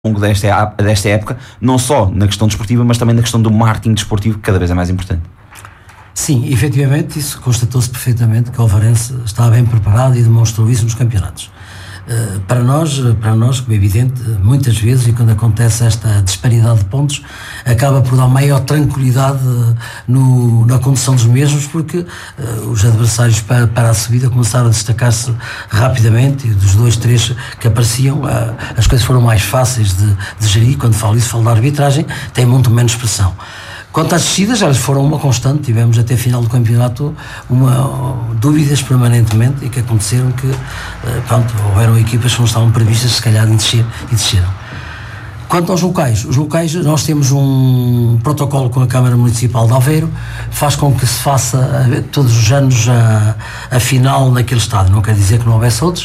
longo desta época, não só na questão desportiva, mas também na questão do marketing desportivo, que cada vez é mais importante. Sim, efetivamente, isso constatou-se perfeitamente que o Alvarense está bem preparado e demonstrou isso nos campeonatos. Para nós, como é evidente, muitas vezes, e quando acontece esta disparidade de pontos, acaba por dar maior tranquilidade na condução dos mesmos, porque os adversários para a subida começaram a destacar-se rapidamente, e dos 2, 3 que apareciam, as coisas foram mais fáceis de gerir. Quando falo da arbitragem, tem muito menos pressão. Quanto às descidas, elas foram uma constante, tivemos até a final do campeonato dúvidas permanentemente, e que aconteceram que, houveram equipas que não estavam previstas, se calhar, em descer, e desceram. Quanto aos locais, nós temos um protocolo com a Câmara Municipal de Aveiro, faz com que se faça todos os anos a final naquele estádio. Não quer dizer que não houvesse outros,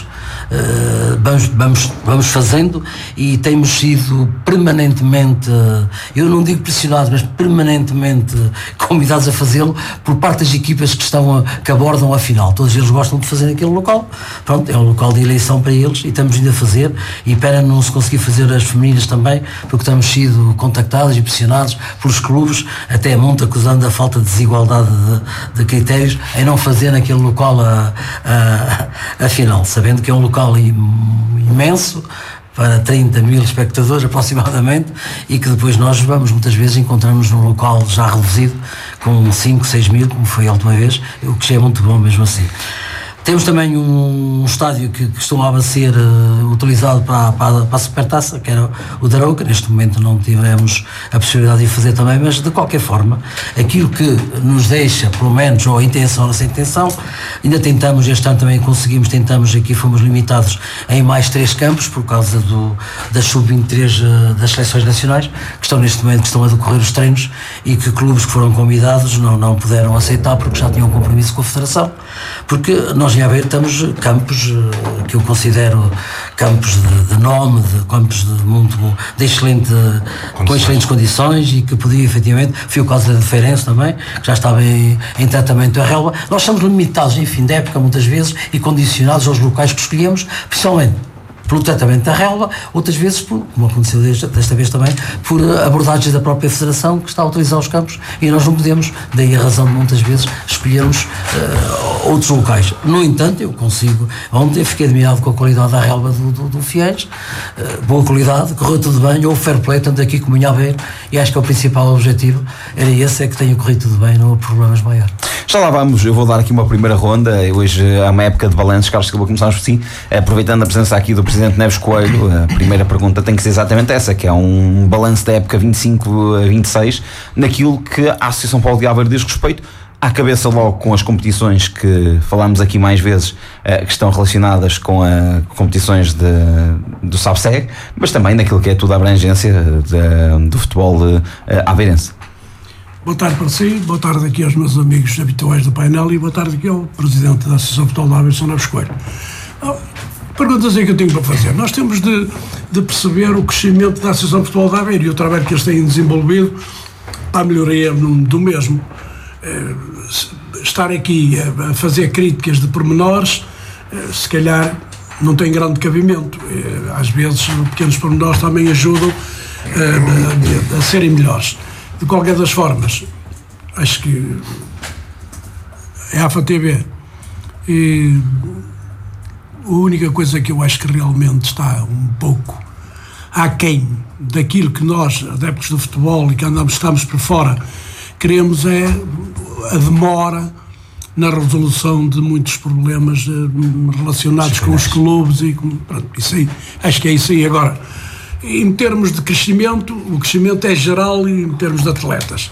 vamos fazendo, e temos sido permanentemente, eu não digo pressionados, mas permanentemente convidados a fazê-lo por parte das equipas que abordam a final. Todos eles gostam de fazer naquele local, é um local de eleição para eles, e estamos ainda a fazer, e para não se conseguir fazer as femininas também, porque temos sido contactados e pressionados pelos clubes, até muito acusando a falta de desigualdade de critérios, em não fazer naquele local a final, sabendo que é um local imenso, para 30 mil espectadores aproximadamente, e que depois nós muitas vezes encontramos num local já reduzido, com 5, 6 mil, como foi a última vez, o que já é muito bom mesmo assim. Temos também um estádio que costumava ser utilizado para a Supertaça, que era o da Arouca. Neste momento não tivemos a possibilidade de fazer também, mas de qualquer forma, aquilo que nos deixa, pelo menos, ou a intenção ou sem intenção, ainda tentamos, este ano também tentamos, aqui fomos limitados em mais 3 campos, por causa das sub-23 das seleções nacionais, que estão neste momento a decorrer os treinos, e que clubes que foram convidados não puderam aceitar, porque já tinham um compromisso com a Federação. Porque nós em Aveiro temos campos que eu considero campos de nome, campos com excelentes condições, e que podia efetivamente, foi o caso da Feirense também, que já estava em tratamento da relva. Nós somos limitados em fim de época muitas vezes, e condicionados aos locais que escolhemos, principalmente pelo tratamento da relva, outras vezes, como aconteceu desta vez também, por abordagens da própria Federação, que está a utilizar os campos, e nós não podemos, daí a razão de muitas vezes escolhermos outros locais. No entanto, eu consigo, ontem fiquei admirado com a qualidade da relva do Fiéis, boa qualidade, correu tudo bem, houve fair play, tanto aqui como em Aveiro, e acho que o principal objetivo era esse, é que tenha corrido tudo bem, não houve problemas maiores. Já lá vamos, eu vou dar aqui uma primeira ronda. Hoje é uma época de balanços. Carlos Silva, começamos por si, aproveitando a presença aqui do Presidente Neves Coelho. A primeira pergunta tem que ser exatamente essa, que é um balanço da época 25 a 26, naquilo que a Associação Paulo de Aveiro diz respeito, à cabeça logo com as competições que falámos aqui mais vezes, que estão relacionadas com as competições do SABSEG, mas também naquilo que é toda a abrangência do futebol aveirense. Boa tarde para si, boa tarde aqui aos meus amigos habituais do painel, e boa tarde aqui ao Presidente da Associação de Futebol de Aveiro, Sr. Neves Coelho. Perguntas aí que eu tenho para fazer. Nós temos de perceber o crescimento da Associação de Futebol de Aveiro e o trabalho que eles têm desenvolvido para a melhoria do mesmo. Estar aqui a fazer críticas de pormenores, se calhar não tem grande cabimento. Às vezes pequenos pormenores também ajudam a serem melhores. De qualquer das formas, acho que é a AFA-TV, e a única coisa que eu acho que realmente está um pouco aquém daquilo que nós, adeptos do futebol e que estamos por fora, queremos, é a demora na resolução de muitos problemas relacionados com os clubes, e pronto, isso aí, acho que é isso aí. Agora, em termos de crescimento, o crescimento é geral, e em termos de atletas.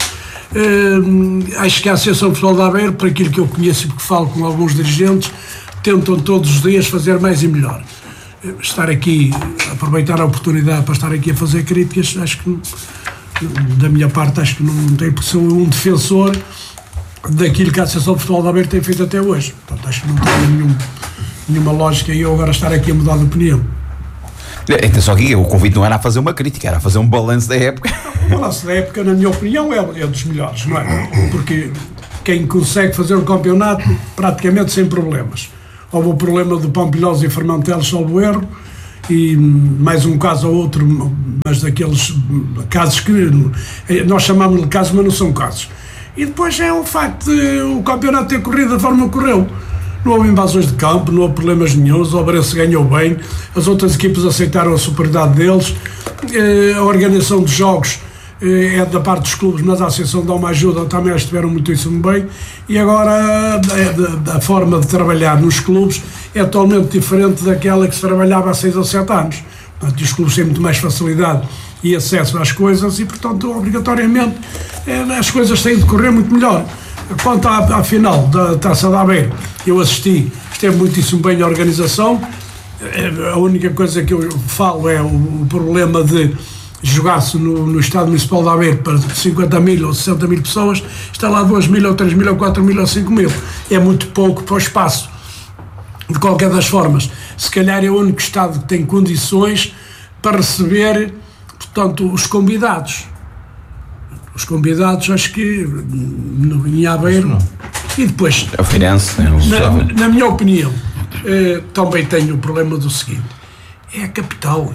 Acho que a Associação de Futebol de Aveiro, por aquilo que eu conheço e porque falo com alguns dirigentes, tentam todos os dias fazer mais e melhor. Estar aqui, aproveitar a oportunidade para estar aqui a fazer críticas, acho que, da minha parte, acho que não tem por ser um defensor daquilo que a Associação de Futebol de Aveiro tem feito até hoje. Portanto, acho que não tem nenhuma lógica eu agora estar aqui a mudar de opinião. Atenção aqui, o convite não era a fazer uma crítica, era a fazer um balanço da época. O balanço da época, na minha opinião, é dos melhores, não é? Porque quem consegue fazer o campeonato praticamente sem problemas. Houve o problema do Pampilhosa e Fermantelos, salvo erro, e mais um caso ou outro, mas daqueles casos que nós chamamos de casos, mas não são casos. E depois é o facto de o campeonato ter corrido da forma que correu. Não houve invasões de campo, não houve problemas nenhuns, o Oberense ganhou bem, as outras equipas aceitaram a superioridade deles, a organização dos jogos é da parte dos clubes, mas a Associação dá uma ajuda, também eles estiveram muitíssimo bem, e agora a forma de trabalhar nos clubes é totalmente diferente daquela que se trabalhava há 6 ou 7 anos. Portanto, os clubes têm muito mais facilidade e acesso às coisas e, portanto, obrigatoriamente as coisas têm de correr muito melhor. Quanto à final da Taça da Aveiro, eu assisti, esteve muitíssimo bem a organização. A única coisa que eu falo é o problema de jogar-se no Estádio Municipal de Aveiro para 50 mil ou 60 mil pessoas, está lá 2 mil ou 3 mil ou 4 mil ou 5 mil. É muito pouco para o espaço. De qualquer das formas, se calhar é o único Estado que tem condições para receber, portanto, os convidados. Os convidados, acho que em Aveiro. E depois, é o Feirense, na minha opinião, também tenho o problema do seguinte: é a capital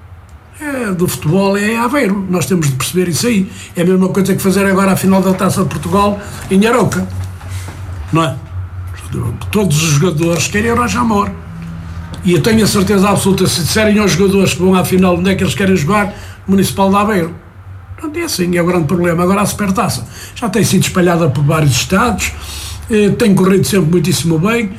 do futebol, é Aveiro. Nós temos de perceber isso aí. É a mesma coisa que fazer agora a final da Taça de Portugal em Arouca, não é? Todos os jogadores querem o Rajamor. E eu tenho a certeza absoluta, se disserem aos jogadores que vão à final onde é que eles querem jogar, Municipal de Aveiro. Portanto, é assim, é o grande problema. Agora a Supertaça já tem sido espalhada por vários estados, tem corrido sempre muitíssimo bem.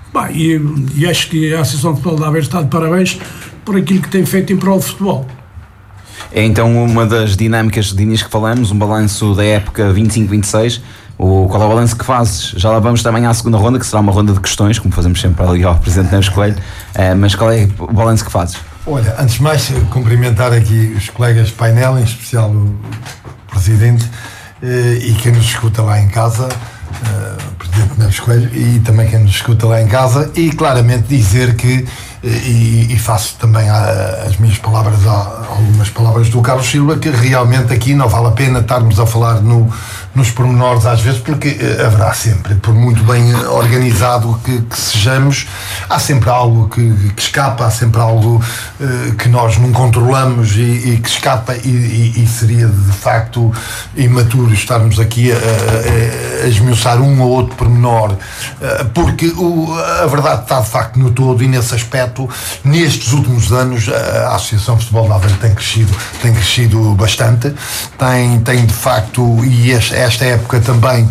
E acho que a Associação de Futebol de Aveiro está de parabéns por aquilo que tem feito em prol do futebol. É então uma das dinâmicas de início que falamos, um balanço da época 25-26. Qual é o balanço que fazes? Já lá vamos também à segunda ronda, que será uma ronda de questões, como fazemos sempre ali ao Presidente Neves Coelho, mas qual é o balanço que fazes? Olha, antes de mais, cumprimentar aqui os colegas de painel, em especial o Presidente, e quem nos escuta lá em casa, o Presidente Neves Coelho, e também quem nos escuta lá em casa, e claramente dizer que, e faço também as minhas palavras, algumas palavras do Carlos Silva, que realmente aqui não vale a pena estarmos a falar nos pormenores às vezes, porque haverá sempre, por muito bem organizado que sejamos, há sempre algo que escapa, há sempre algo que nós não controlamos e que escapa, e seria de facto imaturo estarmos aqui a esmiuçar um ou outro pormenor, porque a verdade está de facto no todo, e nesse aspecto, nestes últimos anos, a Associação de Futebol de Aveiro tem crescido bastante, tem de facto, e esta época também,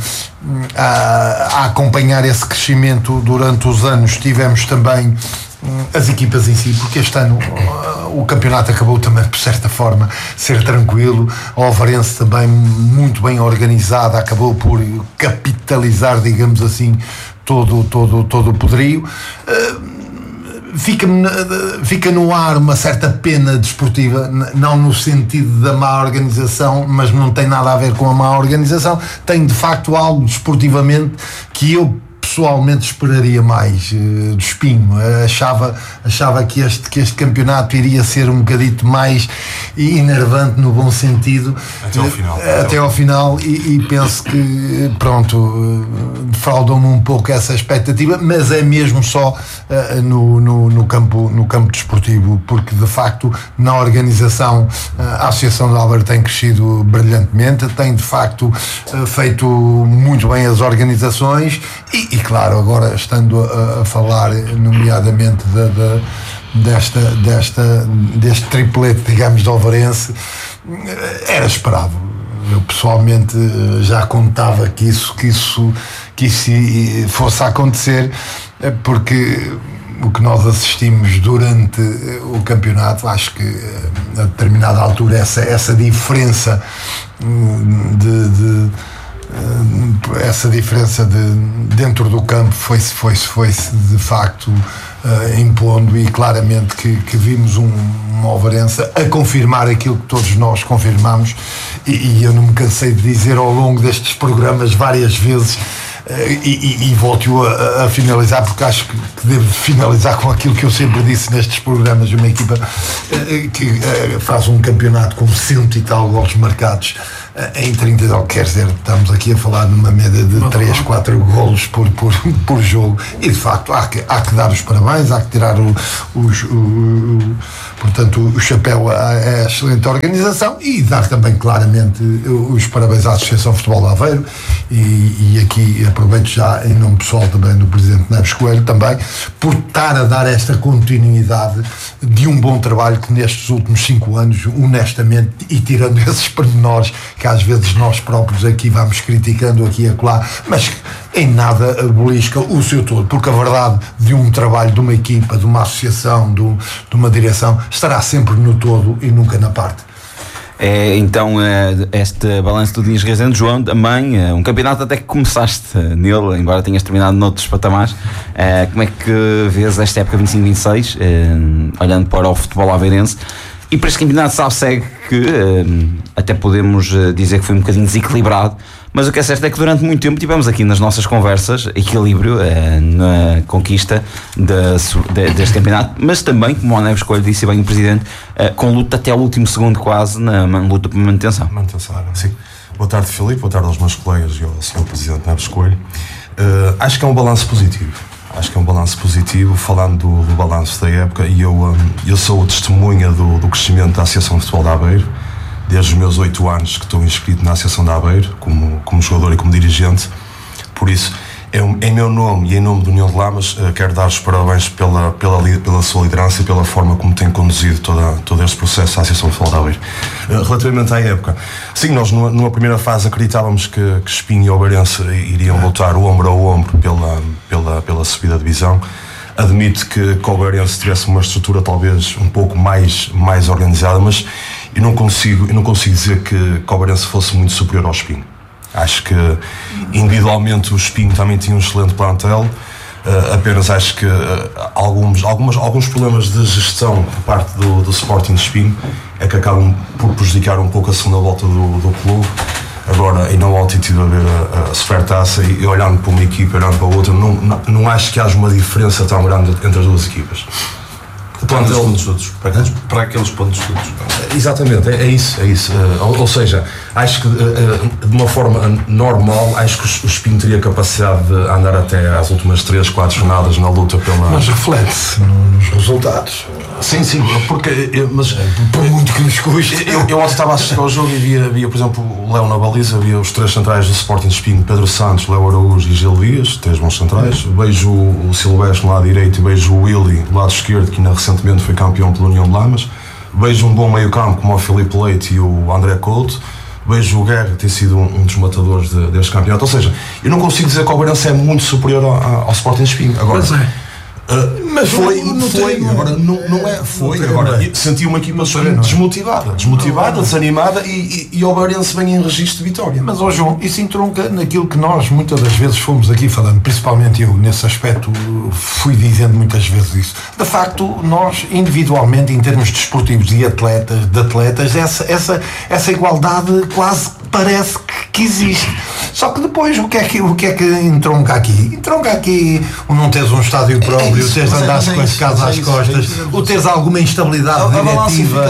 a acompanhar esse crescimento durante os anos, tivemos também as equipas em si, porque este ano o campeonato acabou também, por certa forma, ser tranquilo. A Ovarense também muito bem organizada, acabou por capitalizar, digamos assim, todo o poderio. Fica no ar uma certa pena desportiva, não no sentido da má organização, mas não tem nada a ver com a má organização, tem de facto algo desportivamente que eu pessoalmente esperaria mais do Espinho. Achava que este campeonato iria ser um bocadito mais enervante, no bom sentido, até ao final, e penso que pronto, defraudou-me um pouco essa expectativa, mas é mesmo só no campo desportivo, porque de facto na organização a Associação de Aveiro tem crescido brilhantemente, tem de facto feito muito bem as organizações, e claro, agora estando a falar nomeadamente deste triplete, digamos, de Ovarense, era esperável. Eu pessoalmente já contava que isso fosse a acontecer, porque o que nós assistimos durante o campeonato, acho que a determinada altura essa diferença essa diferença dentro do campo foi-se de facto impondo, e claramente que vimos uma Ovarense a confirmar aquilo que todos nós confirmamos, e eu não me cansei de dizer ao longo destes programas várias vezes, e volto a finalizar, porque acho que devo finalizar com aquilo que eu sempre disse nestes programas: uma equipa que faz um campeonato com 100 e tal golos marcados, em 30, quer dizer, estamos aqui a falar numa média de 3, 4 golos por jogo, e de facto há que dar os parabéns, há que tirar portanto, o chapéu à excelente organização, e dar também claramente os parabéns à Associação Futebol de Aveiro, e aqui aproveito já em nome pessoal também do Presidente Neves Coelho também, por estar a dar esta continuidade de um bom trabalho que nestes últimos 5 anos, honestamente, e tirando esses pormenores que às vezes nós próprios aqui vamos criticando aqui e acolá, mas que em nada belisca o seu todo, porque a verdade de um trabalho, de uma equipa, de uma associação, de uma direção, estará sempre no todo e nunca na parte. Então, este balanço do Diniz Rezende, João, também um campeonato até que começaste nele, embora tenhas terminado noutros patamares. Como é que vês esta época 25-26, olhando para o futebol aveirense? E para este campeonato sabe-se que até podemos dizer que foi um bocadinho desequilibrado, mas o que é certo é que durante muito tempo tivemos aqui nas nossas conversas equilíbrio na conquista deste campeonato, mas também, como o Neves Coelho disse bem o Presidente, com luta até ao último segundo quase na luta por manutenção. Sim. Boa tarde, Filipe, boa tarde aos meus colegas e ao Sr. Presidente Neves Coelho. Acho que é um balanço positivo. Falando do balanço da época, e eu sou testemunha do crescimento da Associação de Futebol de Aveiro, desde os meus 8 anos que estou inscrito na Associação de Aveiro, como jogador e como dirigente. Por isso, em meu nome e em nome do União de Lamas, quero dar os parabéns pela sua liderança e pela forma como tem conduzido todo este processo da Associação de Futebol de Aveiro. Relativamente à época, sim, nós numa primeira fase acreditávamos que Espinho e Oeirense iriam lutar ombro a ombro pela subida da divisão. Admito que o Oeirense tivesse uma estrutura talvez um pouco mais organizada, mas eu não consigo dizer que o Oeirense fosse muito superior ao Espinho. Acho que individualmente o Espinho também tinha um excelente plantel, apenas acho que alguns problemas de gestão por parte do Sporting de Espinho é que acabam por prejudicar um pouco a segunda volta do clube. Agora, e não ao título de ver a Supertaça, e olhando para uma equipa e olhando para a outra, não acho que haja uma diferença tão grande entre as duas equipas. Para aqueles pontos todos. Exatamente, é isso. Ou seja, acho que de uma forma normal, acho que o Espinho teria capacidade de andar até às últimas 3, 4 jornadas na luta pela... Mas reflete-se nos resultados. Sim, porque... Mas, por muito que nos custe. Eu ontem estava a assistir ao jogo e via, por exemplo, o Léo na baliza, via os 3 centrais do Sporting de Espinho, Pedro Santos, Léo Araújo e Gil Dias, 3 bons centrais. Vejo o Silvestre no lado direito e vejo o Willy do lado esquerdo, que recentemente foi campeão pela União de Lamas. Vejo um bom meio campo como o Filipe Leite e o André Couto. Vejo o Guerra ter sido um dos matadores deste campeonato. Ou seja, eu não consigo dizer que o Oeirense é muito superior ao Sporting de Espinho. Agora, mas foi, agora não é, foi, agora senti uma equipa desmotivada, desanimada, e o Oeirense vem em registro de vitória. Mas, João, isso entronca naquilo que nós muitas das vezes fomos aqui falando, principalmente eu, nesse aspecto, fui dizendo muitas vezes isso. De facto, nós, individualmente, em termos desportivos de atletas, essa igualdade quase parece que existe. Só que depois, o que é que entronca aqui? Entronca aqui o não teres um estádio próprio, o teres de andar com as casas às costas, o teres alguma instabilidade diretiva.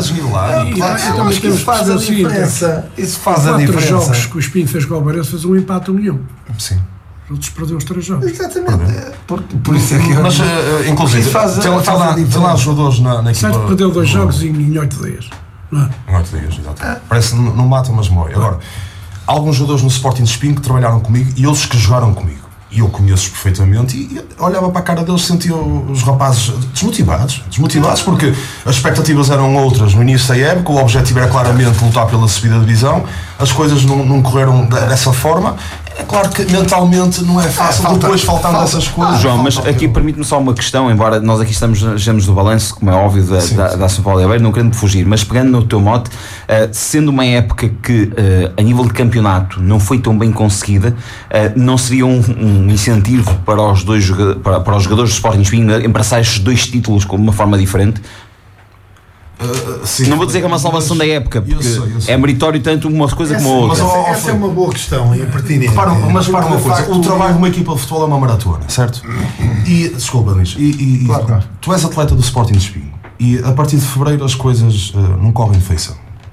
Isso faz a diferença. Isso faz a diferença. 4 jogos que o Espinho fez com o Oeirense fez um empate a 1-1. Sim. Os outros perdeu os 3 jogos. Exatamente. Por isso é que mas, inclusive, tem lá jogadores na equipa. Certo que perdeu 2 jogos em 8 dias. Não é? 8 dias, exatamente. Parece que não mata, mas morre. Agora, há alguns jogadores no Sporting de Espinho que trabalharam comigo e eles que jogaram comigo. E eu conheço-os perfeitamente e olhava para a cara deles, sentia os rapazes desmotivados porque as expectativas eram outras no início da época, o objetivo era claramente lutar pela subida de divisão, as coisas não correram dessa forma. É claro que mentalmente não é fácil depois faltando essas coisas. João, mas aqui permite-me só uma questão, embora nós aqui estejamos do balanço, como é óbvio, da São Paulo de Aveiro, não querendo fugir, mas pegando no teu mote, sendo uma época que a nível de campeonato não foi tão bem conseguida, não seria um incentivo para os jogadores do Sporting Espinho embraçar estes 2 títulos com uma forma diferente? Sim, não vou dizer que é uma salvação da época, porque eu sei. É meritório tanto uma coisa como a outra. Essa é uma boa questão e pertinente. Mas para uma coisa, o trabalho de uma equipa de futebol é uma maratona, certo? E, desculpa, Luís, claro. Tu és atleta do Sporting de Espinho e a partir de fevereiro as coisas não correm de feição. Tu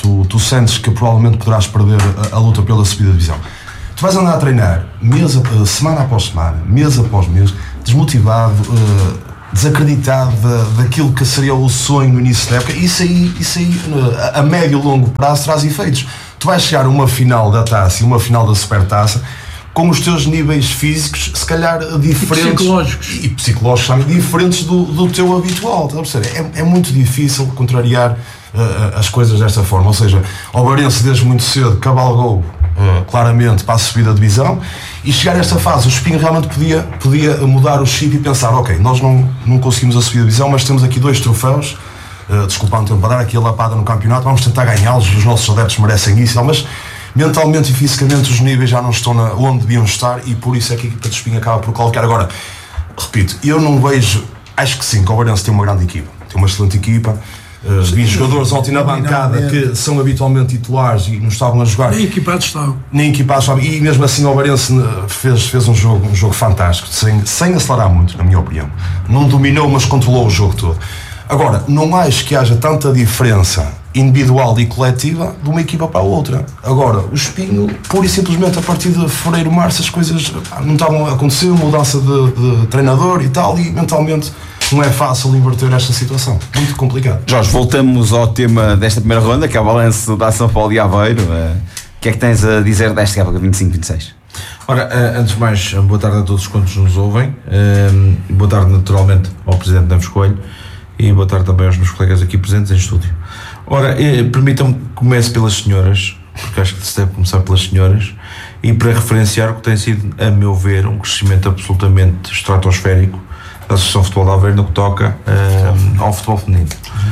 tu sentes que provavelmente poderás perder a luta pela subida de divisão. Tu vais andar a treinar semana após semana, mês após mês, desmotivado, desacreditado daquilo que seria o sonho no início da época. Isso aí a médio e longo prazo traz efeitos. Tu vais chegar a uma final da taça e uma final da supertaça com os teus níveis físicos, se calhar diferentes e psicológicos também, diferentes do teu habitual. Estás a perceber? É muito difícil contrariar as coisas desta forma. Ou seja, o Barrense desde muito cedo cavalgou claramente para a subida da divisão, e chegar a esta fase o Espinho realmente podia mudar o chip e pensar, ok, nós não conseguimos a subida da divisão, mas temos aqui 2 troféus, desculpa, não tenho para dar aqui a lapada no campeonato, vamos tentar ganhá-los, os nossos adeptos merecem isso, mas mentalmente e fisicamente os níveis já não estão onde deviam estar, e por isso é que a equipa de Espinho acaba por qualificar. Agora, repito, eu não vejo, acho que sim, que o Barrense tem uma grande equipa, tem uma excelente equipa. Vi jogadores ontem na bancada que são habitualmente titulares e não estavam a jogar. Nem equipados estavam. E mesmo assim o Barrense fez um jogo fantástico, sem acelerar muito, na minha opinião. Não dominou, mas controlou o jogo todo. Agora, não acho que haja tanta diferença individual e coletiva de uma equipa para a outra. Agora, o Espinho, pura e simplesmente a partir de fevereiro, março, as coisas não estavam a acontecer, mudança de treinador e tal, e mentalmente não é fácil inverter esta situação, muito complicado. Jorge, voltamos ao tema desta primeira ronda, que é o balanço da São Paulo e Aveiro. O que é que tens a dizer desta época 25-26? Ora, antes de mais, boa tarde a todos quantos nos ouvem, boa tarde naturalmente ao Presidente Neves Coelho e boa tarde também aos meus colegas aqui presentes em estúdio. Ora, permitam-me que comece pelas senhoras, porque acho que se deve começar pelas senhoras, e para referenciar o que tem sido, a meu ver, um crescimento absolutamente estratosférico da Associação de Futebol de Aveiro no que toca ao futebol feminino.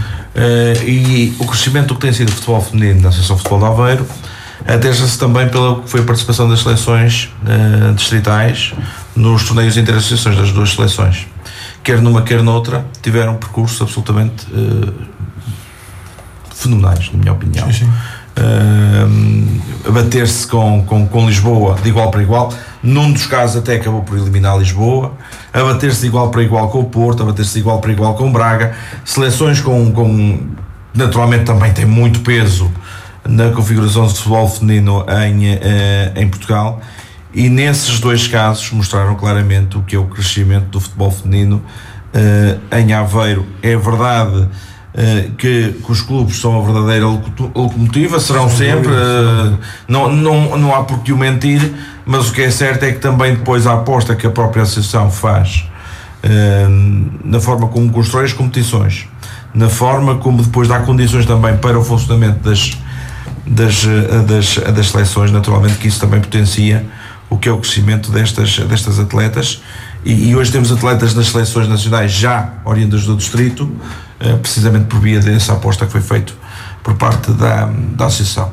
E o crescimento do que tem sido o futebol feminino na Associação de Futebol de Aveiro atesta-se também pela que foi a participação das seleções distritais nos torneios interassociações das 2 seleções. Quer numa, quer noutra, tiveram percursos absolutamente fenomenais, na minha opinião. Sim. A bater-se com Lisboa de igual para igual, num dos casos até acabou por eliminar Lisboa, a bater-se de igual para igual com o Porto, a bater-se de igual para igual com o Braga, seleções com naturalmente também tem muito peso na configuração de futebol feminino em Portugal, e nesses 2 casos mostraram claramente o que é o crescimento do futebol feminino em Aveiro. É verdade que os clubes são a verdadeira locomotiva, serão sempre, não há por que o mentir, mas o que é certo é que também depois a aposta que a própria associação faz na forma como constrói as competições, na forma como depois dá condições também para o funcionamento das seleções, naturalmente que isso também potencia o que é o crescimento destas atletas, e hoje temos atletas nas seleções nacionais já oriundas do distrito, precisamente por via dessa aposta que foi feita por parte da associação.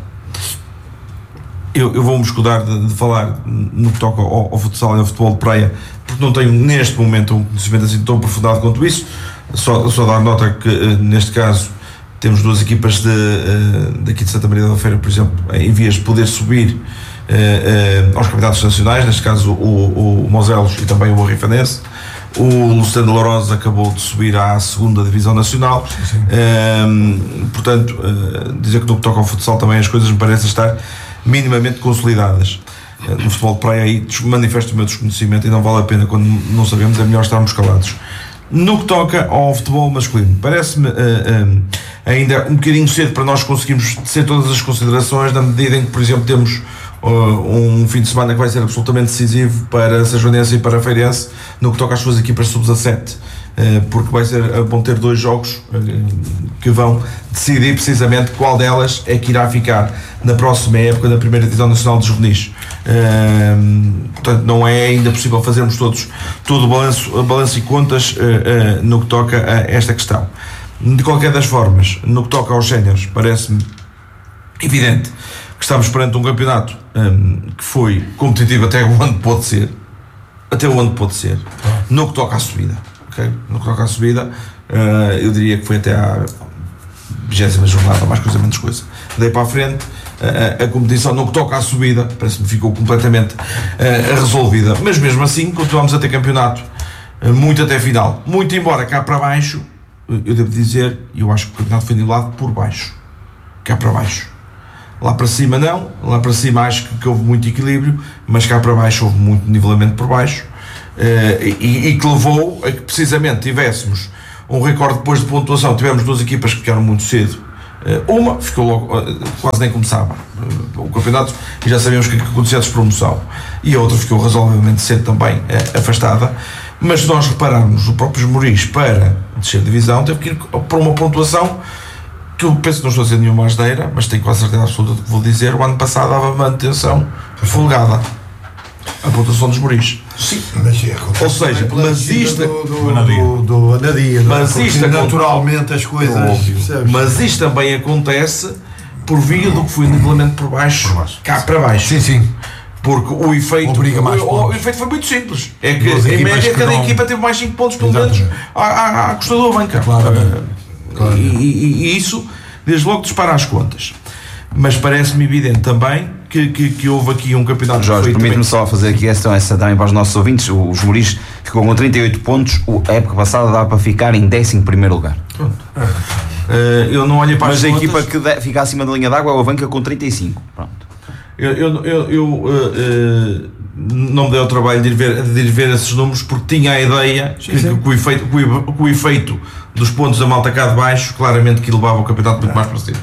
Eu vou-me escudar de falar no que toca ao futsal e ao futebol de praia, porque não tenho neste momento um conhecimento assim tão aprofundado quanto isso. Só dar nota que neste caso temos 2 equipas daqui de Santa Maria da Feira, por exemplo, em vias de poder subir aos campeonatos nacionais, neste caso o Moselos e também o Borrifanense. O Luciano Lourosa acabou de subir à 2ª Divisão Nacional. Portanto, dizer que no que toca ao futsal também as coisas me parecem estar minimamente consolidadas. No futebol de praia aí manifesto o meu desconhecimento e não vale a pena, quando não sabemos, é melhor estarmos calados. No que toca ao futebol masculino, parece-me ainda um bocadinho cedo para nós conseguirmos ter todas as considerações, na medida em que, por exemplo, temos um fim de semana que vai ser absolutamente decisivo para a Sajoanense e para a Feirense no que toca às suas equipas sub-17, porque vão ter 2 jogos que vão decidir precisamente qual delas é que irá ficar na próxima época da primeira divisão nacional de juvenis. Portanto, não é ainda possível fazermos todo o balanço e contas no que toca a esta questão. De qualquer das formas, no que toca aos séniores, parece-me evidente que estamos perante um campeonato que foi competitivo até onde pode ser, no que toca à subida, okay? No que toca à subida, eu diria que foi até à 20ª jornada, mais coisa menos coisa. Daí para a frente, a competição no que toca à subida parece-me ficou completamente resolvida, mas mesmo assim continuamos a ter campeonato muito até final, muito embora cá para baixo, eu devo dizer, eu acho que o campeonato foi nivelado por baixo. cá para baixo. Lá para cima não, lá para cima acho que houve muito equilíbrio, mas cá para baixo houve muito nivelamento por baixo, e que levou a que precisamente tivéssemos um recorde depois de pontuação. Tivemos 2 equipas que ficaram muito cedo, uma ficou logo, quase nem começava o campeonato e já sabíamos que acontecia a despromoção, e a outra ficou razoavelmente cedo também afastada. Mas se nós repararmos, o próprio Esmoriz, para descer de divisão, teve que ir para uma pontuação que eu penso que não estou a dizer nenhuma asneira, mas tenho quase certeza absoluta do que vou dizer. O ano passado dava manutenção folgada a pontuação dos Esmoriz. Sim, ou seja, mas isto do Anadia, mas isto naturalmente as coisas, mas isto também acontece por via do que foi o nivelamento por baixo, cá para baixo. Sim. Porque o efeito foi muito simples. É que em média cada equipa teve mais 5 pontos pelo menos à custa da banca. Claro. E isso desde logo dispara as contas. Mas parece-me evidente também que houve aqui um campeonato. Jorge, permite-me só fazer aqui essa também para os nossos ouvintes. O Esmoriz ficou com 38 pontos, a época passada dava para ficar em 11º lugar. Eu não olhei para mas as a contas. Equipa que fica acima da linha d'água é o Avanca com 35. Pronto. Eu não me dei ao trabalho de ir ver esses números, porque tinha a ideia que o efeito dos pontos da malta cá de baixo claramente que levava o campeonato muito mais para cima.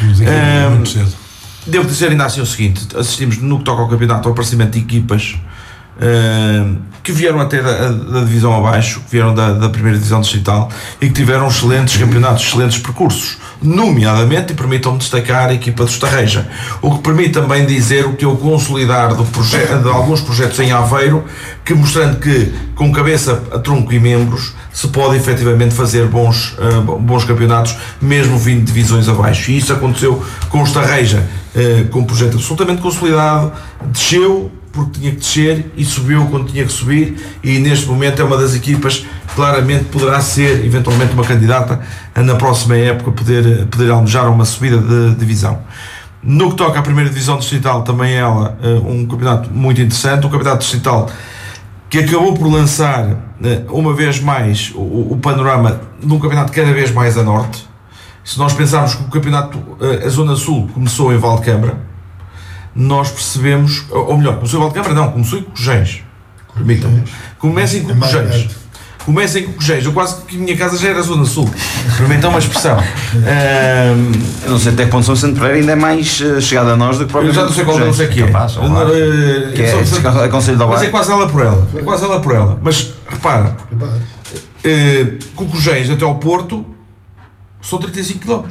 Devo dizer ainda assim o seguinte: assistimos no que toca ao campeonato ao aparecimento de equipas que vieram até da divisão abaixo, que vieram da primeira divisão distrital e que tiveram excelentes campeonatos, excelentes percursos, nomeadamente, e permitam-me destacar, a equipa do Estarreja, o que permite também dizer o que é o consolidar de alguns projetos em Aveiro, que mostrando que com cabeça a tronco e membros se pode efetivamente fazer bons campeonatos, mesmo vindo de divisões abaixo. E isso aconteceu com o Estarreja, com um projeto absolutamente consolidado, desceu porque tinha que descer e subiu quando tinha que subir, e neste momento é uma das equipas que claramente poderá ser eventualmente uma candidata a na próxima época poder almejar uma subida de divisão. No que toca à primeira divisão distrital, também ela um campeonato muito interessante, um campeonato distrital que acabou por lançar uma vez mais o panorama de um campeonato cada vez mais a norte. Se nós pensarmos que o campeonato, a Zona Sul começou em Valdecambra, nós percebemos, ou melhor, começou em Valdecambra, não, começou em Cocujéis. Permitam-me. Comecem em Cocujéis. Comecem em Cocujéis. Eu quase que a minha casa já era Zona Sul. Permitam uma expressão. Eu não sei até que ponto São Vicente Pereira ainda é mais chegada a nós do que próprio. Eu já não sei qual não sei que é. Que é Conselho da Barra. Mas é quase ela por ela. É quase ela por ela. Mas repara, Cocujéis até ao Porto são 35 km.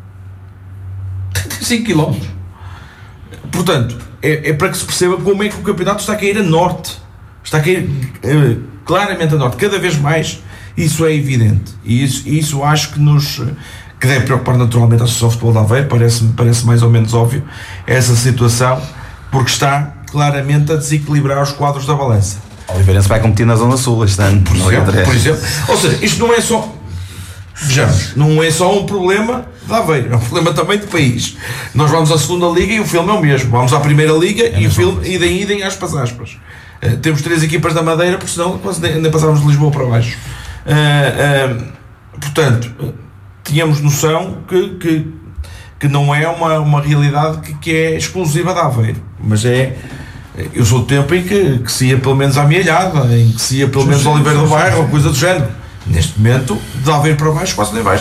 35 km. Portanto, é para que se perceba como é que o campeonato está a cair a norte. Está a cair claramente a norte. Cada vez mais isso é evidente. E isso acho que deve preocupar naturalmente a Associação de Futebol de Aveiro. Parece mais ou menos óbvio essa situação, porque está claramente a desequilibrar os quadros da balança. O Oliveirense vai competir na Zona Sul este ano. Por exemplo. Ou seja, isto não é só... Vejamos, não é só um problema de Aveiro, é um problema também do país. Nós vamos à segunda liga e o filme é o mesmo. Vamos à primeira liga e o filme idem aspas. Temos 3 equipas da Madeira, porque senão quase nem passávamos de Lisboa para baixo. Portanto, tínhamos noção que não é uma realidade que é exclusiva de Aveiro, mas eu sou do tempo em que se ia pelo menos à Amealhada, em que se ia pelo menos ao Oliveira do Bairro, ou coisa do género. Neste momento, de Aveiro para baixo, quase nem vais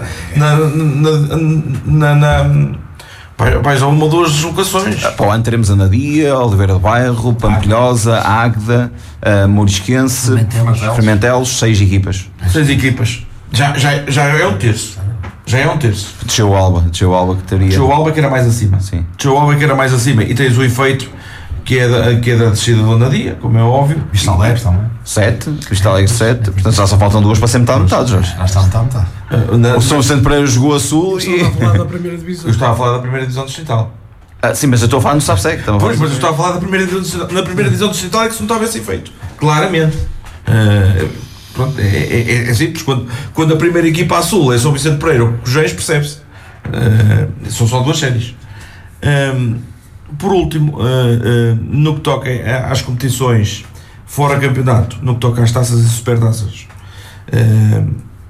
vais a uma ou 2 deslocações. Para o ano teremos Anadia, Oliveira do Bairro, Pampilhosa, Águeda, Mourisquense, Fermentelos, 6 equipas. 6 equipas. Já é um terço. Desceu o Alba que teria. Desceu o Alba que era mais acima. Sim. Desceu o Alba que era mais acima. E tens o efeito que é da descida do Anadia, como é óbvio. Vista Alegre também. 7, Vista Alegre 7, portanto já só faltam 2 para ser metade, Jorge. Já está metade. O São Vicente Pereira jogou a Sul e... Estava a falar da primeira divisão. Eu estava a falar da primeira divisão distrital. Sim, mas eu estou a falar no SAFSEC. Pois, mas eu estava a falar da primeira divisão distrital. Na primeira divisão distrital é que se não estava esse efeito. Claramente. Pronto, é simples. Quando a primeira equipa a Sul é São Vicente Pereira ou Cocujéis, percebe-se. São só 2 séries. Por último, no que toca às competições fora campeonato, no que toca às taças e supertaças,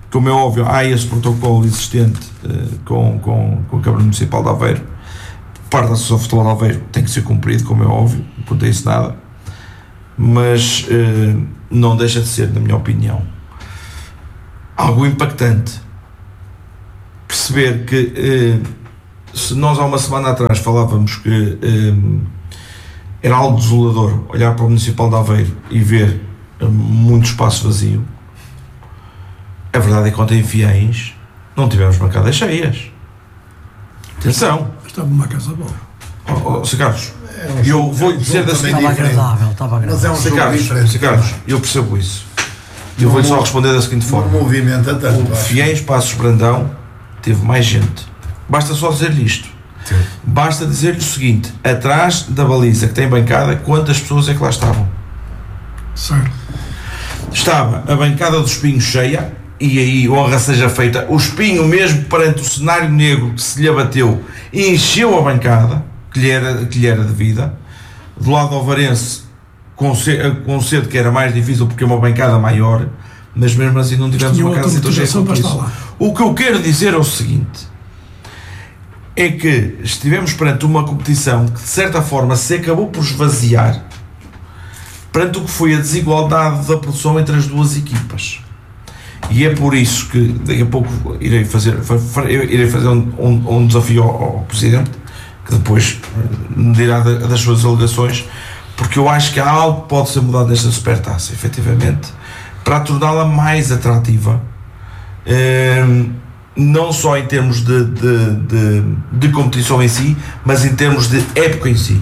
Como é óbvio, há esse protocolo existente com a Câmara Municipal de Aveiro. Parte da Associação de Futebol de Aveiro tem que ser cumprido, como é óbvio, não quanto a isso nada, mas não deixa de ser, na minha opinião, algo impactante perceber que se nós há uma semana atrás falávamos que era algo desolador olhar para o Municipal de Aveiro e ver muito espaço vazio, a verdade é que ontem em Fiéis não tivemos bancadas cheias. Atenção, Estava numa casa boa. Sr. Carlos, eu vou dizer da seguinte Estava agradável. Mas é um Sr. jogo diferente. Sr. Carlos, eu percebo isso. Eu vou-lhe só responder da seguinte forma: o movimento até o Fiéis Passos Brandão teve mais gente. Basta só dizer-lhe isto. Sim. Basta dizer-lhe o seguinte: atrás da baliza que tem bancada, quantas pessoas é que lá estavam? Certo. Estava a bancada do Espinho cheia, e aí honra seja feita, o Espinho mesmo perante o cenário negro que se lhe abateu, encheu a bancada que lhe era devida. Do lado alvarense, com cedo que era mais difícil porque é uma bancada maior, mas mesmo assim não tivemos uma casa tão cheia quanto isso. O que eu quero dizer é o seguinte: é que estivemos perante uma competição que de certa forma se acabou por esvaziar perante o que foi a desigualdade da produção entre as duas equipas. E é por isso que daqui a pouco irei fazer um desafio ao Presidente, que depois me dirá das suas alegações, porque eu acho que há algo que pode ser mudado nesta Supertaça, efetivamente, para a torná-la mais atrativa, não só em termos de competição em si, mas em termos de época em si.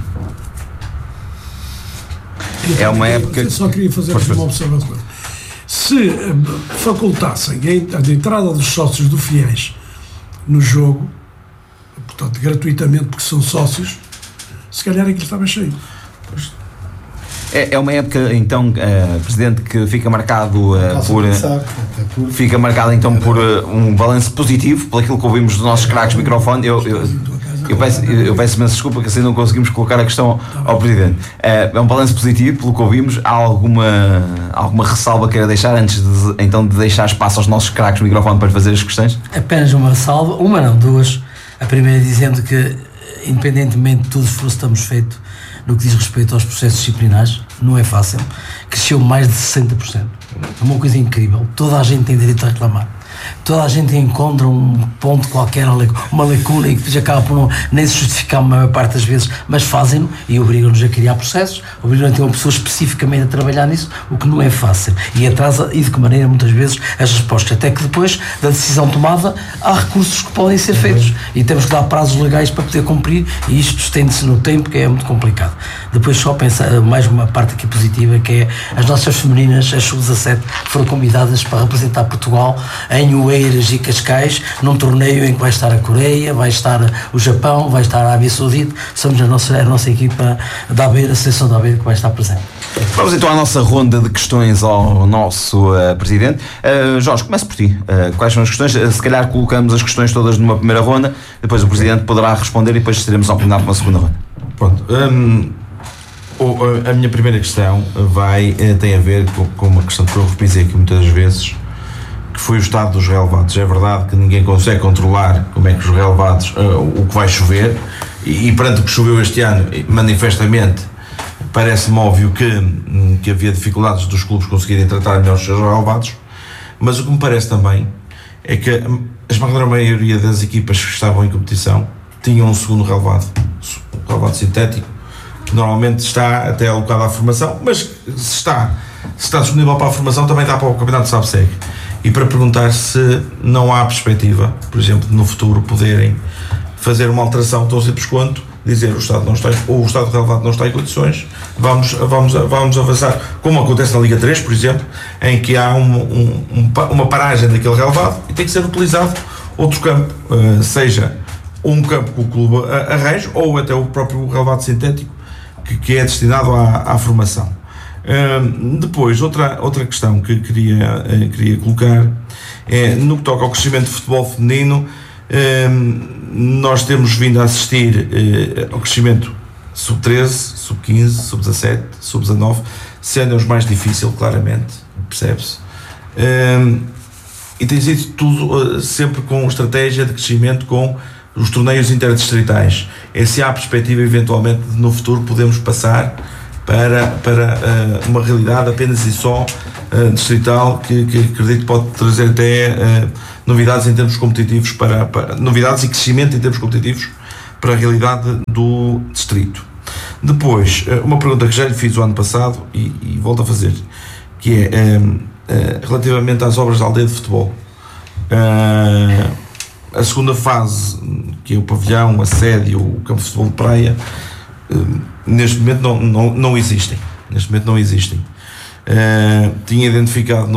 É uma época. Eu só queria fazer uma observação. Se facultassem a entrada dos sócios do Fiéis no jogo, portanto, gratuitamente, porque são sócios, se calhar aquilo estava cheio. É uma época, então, Presidente, que fica marcado fica marcado então por um balanço positivo, por aquilo que ouvimos dos nossos craques microfone. Eu peço imensa desculpa que assim não conseguimos colocar a questão ao Presidente. É um balanço positivo, pelo que ouvimos. Há alguma ressalva que queira deixar antes de deixar espaço aos nossos craques microfone para fazer as questões? Apenas uma ressalva, uma não, duas. A primeira dizendo que, independentemente de todo o esforço que estamos feito no que diz respeito aos processos disciplinares, não é fácil, cresceu mais de 60%. É uma coisa incrível. Toda a gente tem direito a reclamar. Toda a gente encontra um ponto qualquer, uma lacuna, e que depois acaba por nem se justificar a maior parte das vezes, mas fazem-no e obrigam-nos a criar processos, obrigam a ter uma pessoa especificamente a trabalhar nisso, o que não é fácil, e atrasa, e de que maneira muitas vezes, as respostas, até que depois da decisão tomada há recursos que podem ser feitos e temos que dar prazos legais para poder cumprir, e isto estende-se no tempo, que é muito complicado. Depois só pensar mais uma parte aqui positiva, que é as nossas femininas, as sub-17, foram convidadas para representar Portugal em Oeiras e Cascais, num torneio em que vai estar a Coreia, vai estar o Japão, vai estar a Arábia Saudita. Somos a nossa equipa da Aveiro, a seleção da Aveiro, que vai estar presente. Vamos então à nossa ronda de questões ao nosso Presidente. Jorge, começo por ti. Quais são as questões? Se calhar colocamos as questões todas numa primeira ronda, depois o Presidente poderá responder e depois teremos a oportunidade para uma segunda ronda. Pronto. A minha primeira questão tem a ver com uma questão que eu repisei aqui muitas vezes, que foi o estado dos relevados. É verdade que ninguém consegue controlar como é que os relevados, o que vai chover, e perante o que choveu este ano, manifestamente, parece-me óbvio que havia dificuldades dos clubes conseguirem tratar melhor os seus relevados, mas o que me parece também é que a esmagadora maioria das equipas que estavam em competição tinham um segundo relevado sintético, que normalmente está até alocado à formação, mas se está disponível para a formação, também dá para o campeonato de SABSEG. E para perguntar se não há perspectiva, por exemplo, no futuro poderem fazer uma alteração tão simples quanto dizer o Estado relevado não está em condições, vamos avançar, como acontece na Liga 3, por exemplo, em que há uma paragem daquele relevado e tem que ser utilizado outro campo, seja um campo que o clube arranja ou até o próprio relevado sintético que é destinado à formação. Depois, outra questão que queria colocar é no que toca ao crescimento do futebol feminino. Nós temos vindo a assistir ao crescimento sub-13, sub-15, sub-17, sub-19, sendo os mais difícil, claramente, percebe-se. e tem sido tudo sempre com estratégia de crescimento com os torneios interdistritais. Se há a perspectiva eventualmente de no futuro podemos passar para uma realidade apenas e só distrital, que acredito que pode trazer até novidades em termos competitivos, novidades e crescimento em termos competitivos para a realidade do distrito. Depois, uma pergunta que já lhe fiz o ano passado e volto a fazer, que é relativamente às obras da aldeia de futebol. A segunda fase, que é o pavilhão, a sede, o campo de futebol de praia, neste momento não existem. Neste momento não existem. Tinha identificado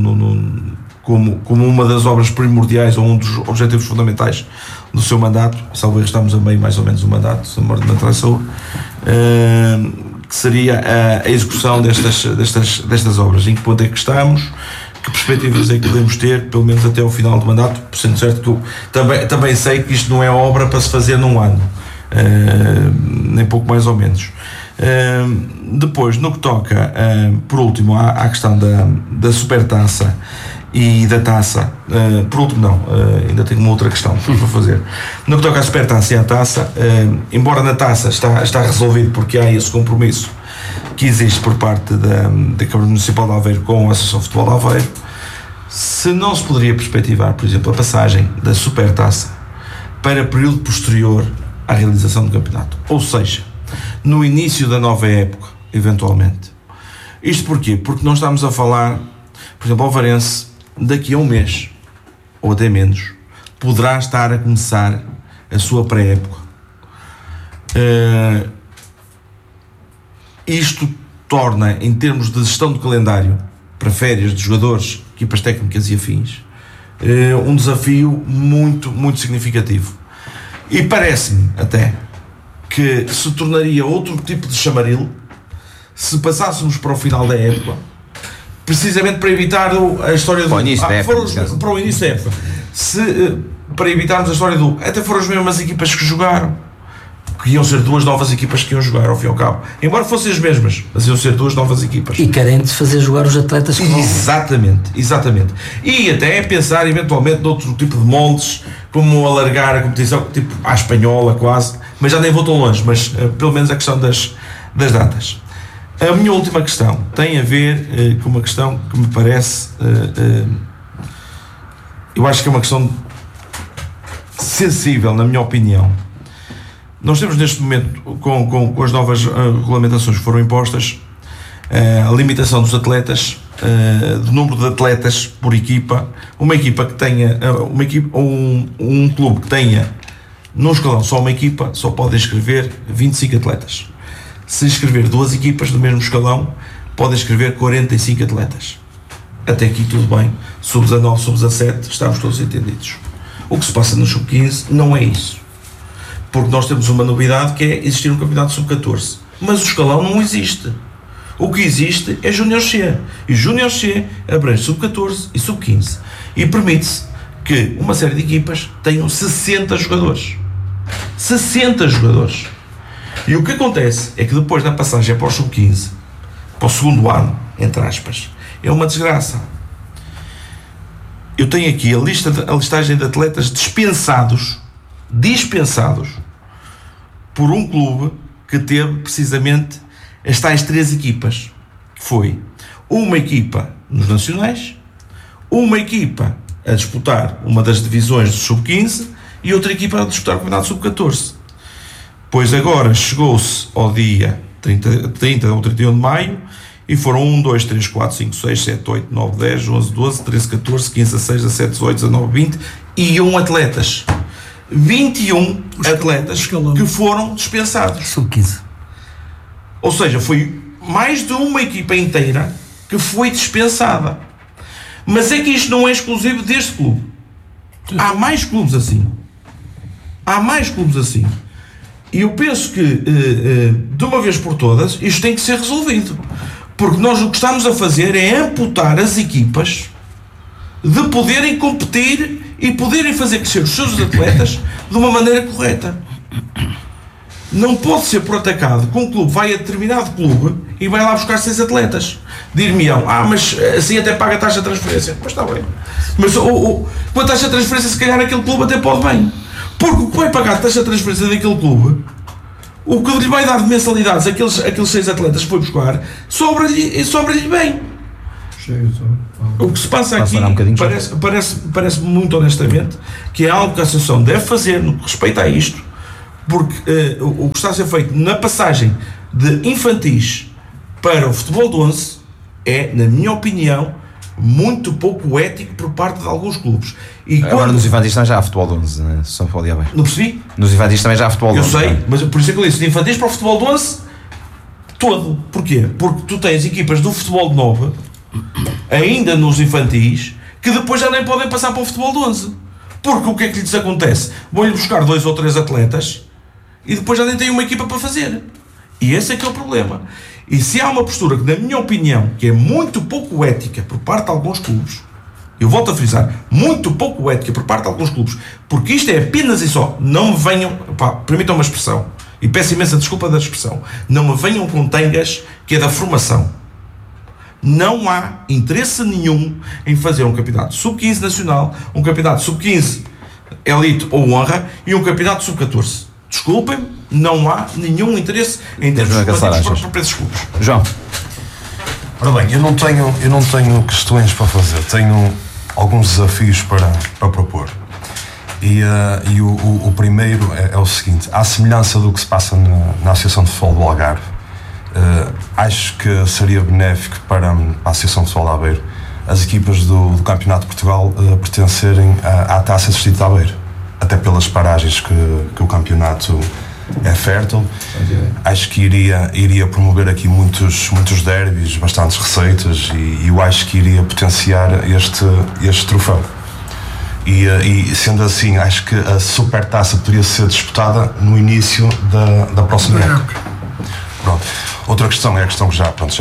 como uma das obras primordiais ou um dos objetivos fundamentais do seu mandato, salvo erro, estamos a meio mais ou menos do mandato, se não me engano, na traição, que seria a execução destas obras. Em que ponto é que estamos? Que perspectivas é que podemos ter, pelo menos até ao final do mandato, sendo certo que eu também sei que isto não é obra para se fazer num ano, nem pouco mais ou menos. Depois, no que toca, por último, à questão da supertaça e da taça, por último não, ainda tenho uma outra questão para fazer. No que toca à supertaça e à taça, embora na taça está resolvido porque há esse compromisso que existe por parte da Câmara Municipal de Aveiro com a Associação de Futebol de Aveiro, se não se poderia perspectivar, por exemplo, a passagem da supertaça para período posterior à realização do campeonato, ou seja, no início da nova época, eventualmente. Isto porquê? Porque nós estamos a falar, por exemplo, o Alvarense, daqui a um mês, ou até menos, poderá estar a começar a sua pré-época. Isto torna, em termos de gestão de calendário para férias de jogadores, equipas técnicas e afins, um desafio muito, muito significativo. E parece-me até que se tornaria outro tipo de chamaril se passássemos para o final da época, precisamente para evitar a história do... Para o início da época. Para evitarmos a história do... Até foram as mesmas equipas que jogaram. Que iam ser duas novas equipas que iam jogar ao fim e ao cabo. Embora fossem as mesmas, mas iam ser duas novas equipas. E carentes de fazer jogar os atletas que vão. Exatamente. E até pensar eventualmente noutro tipo de moldes, como alargar a competição, tipo à espanhola quase, mas já nem vou tão longe, mas pelo menos a questão das datas. A minha última questão tem a ver com uma questão que me parece, eu acho que é uma questão sensível, na minha opinião. Nós temos neste momento, com as novas regulamentações que foram impostas, a limitação dos atletas, do número de atletas por equipa. Uma equipa que tenha, um clube que tenha num escalão só uma equipa, só pode inscrever 25 atletas. Se inscrever duas equipas do mesmo escalão, pode inscrever 45 atletas. Até aqui tudo bem. Sub-19, sub-17, estamos todos entendidos. O que se passa no sub-15 não é isso. Porque nós temos uma novidade, que é existir um campeonato sub-14. Mas o escalão não existe. O que existe é Júnior C. E Júnior C abrange sub-14 e sub-15. E permite-se que uma série de equipas tenham 60 jogadores. 60 jogadores. E o que acontece é que depois da passagem para o sub-15, para o segundo ano, entre aspas, é uma desgraça. Eu tenho aqui a listagem de atletas dispensados por um clube que teve precisamente as tais 3 equipas, que foi uma equipa nos nacionais, uma equipa a disputar uma das divisões do sub-15 e outra equipa a disputar o campeonato sub-14. Pois agora chegou-se ao dia 30 ou 31 de maio e foram 1, 2, 3, 4, 5, 6, 7, 8, 9, 10, 11, 12, 13, 14, 15, 16, 17, 18, 19, 20 e 1 atletas. 21 atletas que foram dispensados. Sub-15. Ou seja, foi mais de uma equipa inteira que foi dispensada. Mas é que isto não é exclusivo deste clube. Há mais clubes assim. E eu penso que, de uma vez por todas, isto tem que ser resolvido. Porque nós o que estamos a fazer é amputar as equipas de poderem competir e poderem fazer crescer os seus atletas de uma maneira correta. não pode ser por atacado que um clube vai a determinado clube e vai lá buscar 6 atletas. Dir-me-ão, mas assim até paga a taxa de transferência. Mas está bem. Mas com a taxa de transferência, se calhar aquele clube até pode bem. Porque o que vai pagar a taxa de transferência daquele clube, o que lhe vai dar de mensalidades aqueles 6 atletas que foi buscar, sobra-lhe bem. O que se passa aqui parece muito honestamente que é algo que a Associação deve fazer no que respeita a isto, porque o que está a ser feito na passagem de infantis para o futebol de 11 é, na minha opinião, muito pouco ético por parte de alguns clubes. E agora nos infantis também já há futebol de 11, né? Só pode ir bem. Não percebi? Nos infantis também já há futebol de 11. Eu sei, mas por isso é que eu disse, de infantis para o futebol de 11 todo. Porquê? Porque tu tens equipas do futebol de 9 ainda nos infantis que depois já nem podem passar para o futebol de 11. Porque o que é que lhes acontece? Vão-lhe buscar 2 ou 3 atletas e depois já nem têm uma equipa para fazer. E esse é que é o problema. E se há uma postura que, na minha opinião, que é muito pouco ética por parte de alguns clubes, eu volto a frisar, muito pouco ética por parte de alguns clubes, porque isto é apenas e só, não me venham, permitam uma expressão, e peço imensa desculpa da expressão, não me venham com tengas que é da formação. Não há interesse nenhum em fazer um campeonato sub-15 nacional, um campeonato sub-15 elite ou honra e um campeonato sub-14. Desculpem-me, não há nenhum interesse em termos para esses clubes. João. Ora bem, eu não tenho questões para fazer, tenho alguns desafios para propor. E o primeiro é o seguinte: à semelhança do que se passa na Associação de Futebol do Algarve, acho que seria benéfico para a Associação de Futebol de Aveiro as equipas do Campeonato de Portugal pertencerem à Taça de Distrito de Aveiro, até pelas paragens que o campeonato é fértil. Acho que iria promover aqui muitos derbys, bastantes receitas, e eu acho que iria potenciar este troféu. E sendo assim, acho que a Supertaça poderia ser disputada no início da próxima época. Pronto. Outra questão é a questão que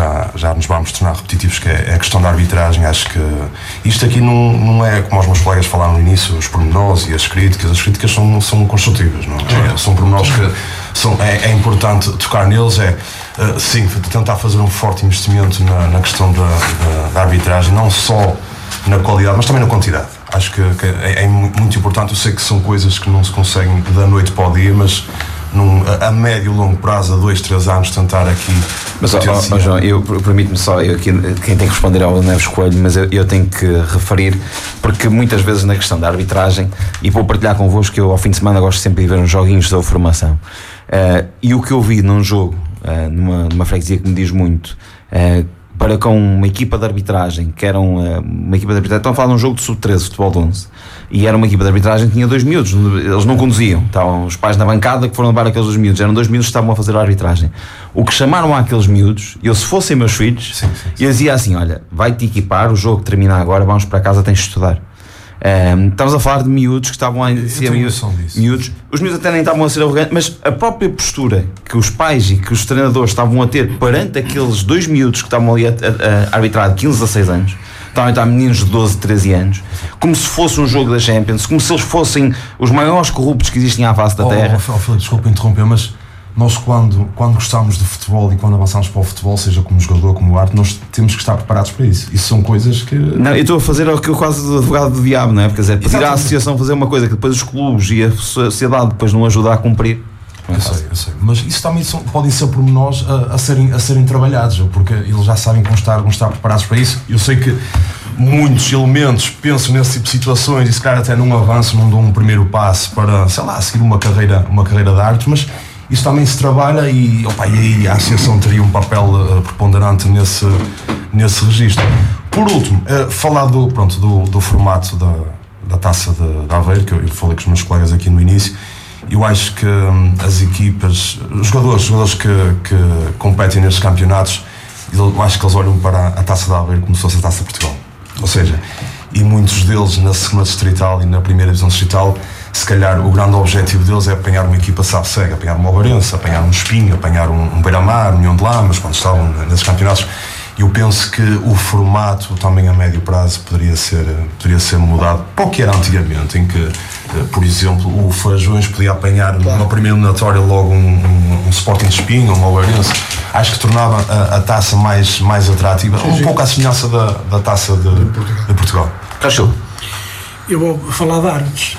já nos vamos tornar repetitivos, que é a questão da arbitragem. Acho que isto aqui não é, como os meus colegas falaram no início, os pormenores e as críticas são construtivas, não é? São pormenores que é importante tocar neles, sim, tentar fazer um forte investimento na questão da arbitragem, não só na qualidade, mas também na quantidade. Acho que é muito importante. Eu sei que são coisas que não se conseguem da noite para o dia, mas a médio e longo prazo, a 2, 3 anos, tentar aqui. Mas, João, permite-me só, quem tem que responder ao Neves Coelho, mas eu tenho que referir, porque muitas vezes na questão da arbitragem, e vou partilhar convosco que eu ao fim de semana gosto sempre de ver uns joguinhos da formação, e o que eu vi num jogo, numa freguesia que me diz muito, para com uma equipa de arbitragem, que era uma equipa de arbitragem, estão a falar de um jogo de sub-13, futebol de 11, e era uma equipa de arbitragem que tinha 2 miúdos, eles não conduziam, estavam os pais na bancada que foram levar aqueles 2 miúdos, eram 2 miúdos que estavam a fazer a arbitragem. O que chamaram àqueles miúdos, eu se fossem meus filhos, sim. Eu dizia assim: olha, vai-te equipar, o jogo termina agora, vamos para casa, tens de estudar. Estamos a falar de miúdos que estavam a ser miúdos. Os miúdos até nem estavam a ser arrogantes, mas a própria postura que os pais e que os treinadores estavam a ter perante aqueles 2 miúdos que estavam ali a arbitrar de 15 a 16 anos, estavam a entrar meninos de 12, 13 anos, como se fosse um jogo da Champions, como se eles fossem os maiores corruptos que existem à face da terra. Filipe, desculpa interromper, mas nós quando gostamos de futebol e quando avançamos para o futebol, seja como jogador, como arte, nós temos que estar preparados para isso. Isso são coisas que... Não, eu estou a fazer o que eu quase do advogado do diabo, não é? Porque pedir à associação fazer uma coisa que depois os clubes e a sociedade depois não ajudam a cumprir. Eu sei. Mas isso também podem ser pormenores a serem trabalhados, porque eles já sabem como estar preparados para isso. Eu sei que muitos elementos pensam nesse tipo de situações e se calhar até não avançam, não dão um primeiro passo para, sei lá, seguir uma carreira de arte, mas isso também se trabalha e aí a associação teria um papel preponderante nesse registro. Por último, falar do formato da Taça de Aveiro, que eu falei com os meus colegas aqui no início. Eu acho que as equipas, os jogadores que competem nestes campeonatos, eu acho que eles olham para a Taça de Aveiro como se fosse a Taça de Portugal. Ou seja, e muitos deles na segunda distrital e na primeira divisão distrital, se calhar o grande objetivo deles é apanhar uma equipa sabe-cega, apanhar uma Ovarense, apanhar um Espinho, apanhar um Beira-Mar, um União de Lamas, quando estavam nesses campeonatos. Eu penso que o formato também a médio prazo poderia ser mudado para o que era antigamente, em que, por exemplo, o Fajões podia apanhar numa primeira eliminatória logo um um Sporting de Espinho, um Oeirense, acho que tornava a taça mais atrativa, pouco à semelhança da taça de Portugal. Cachorro. Eu vou falar de árbitros,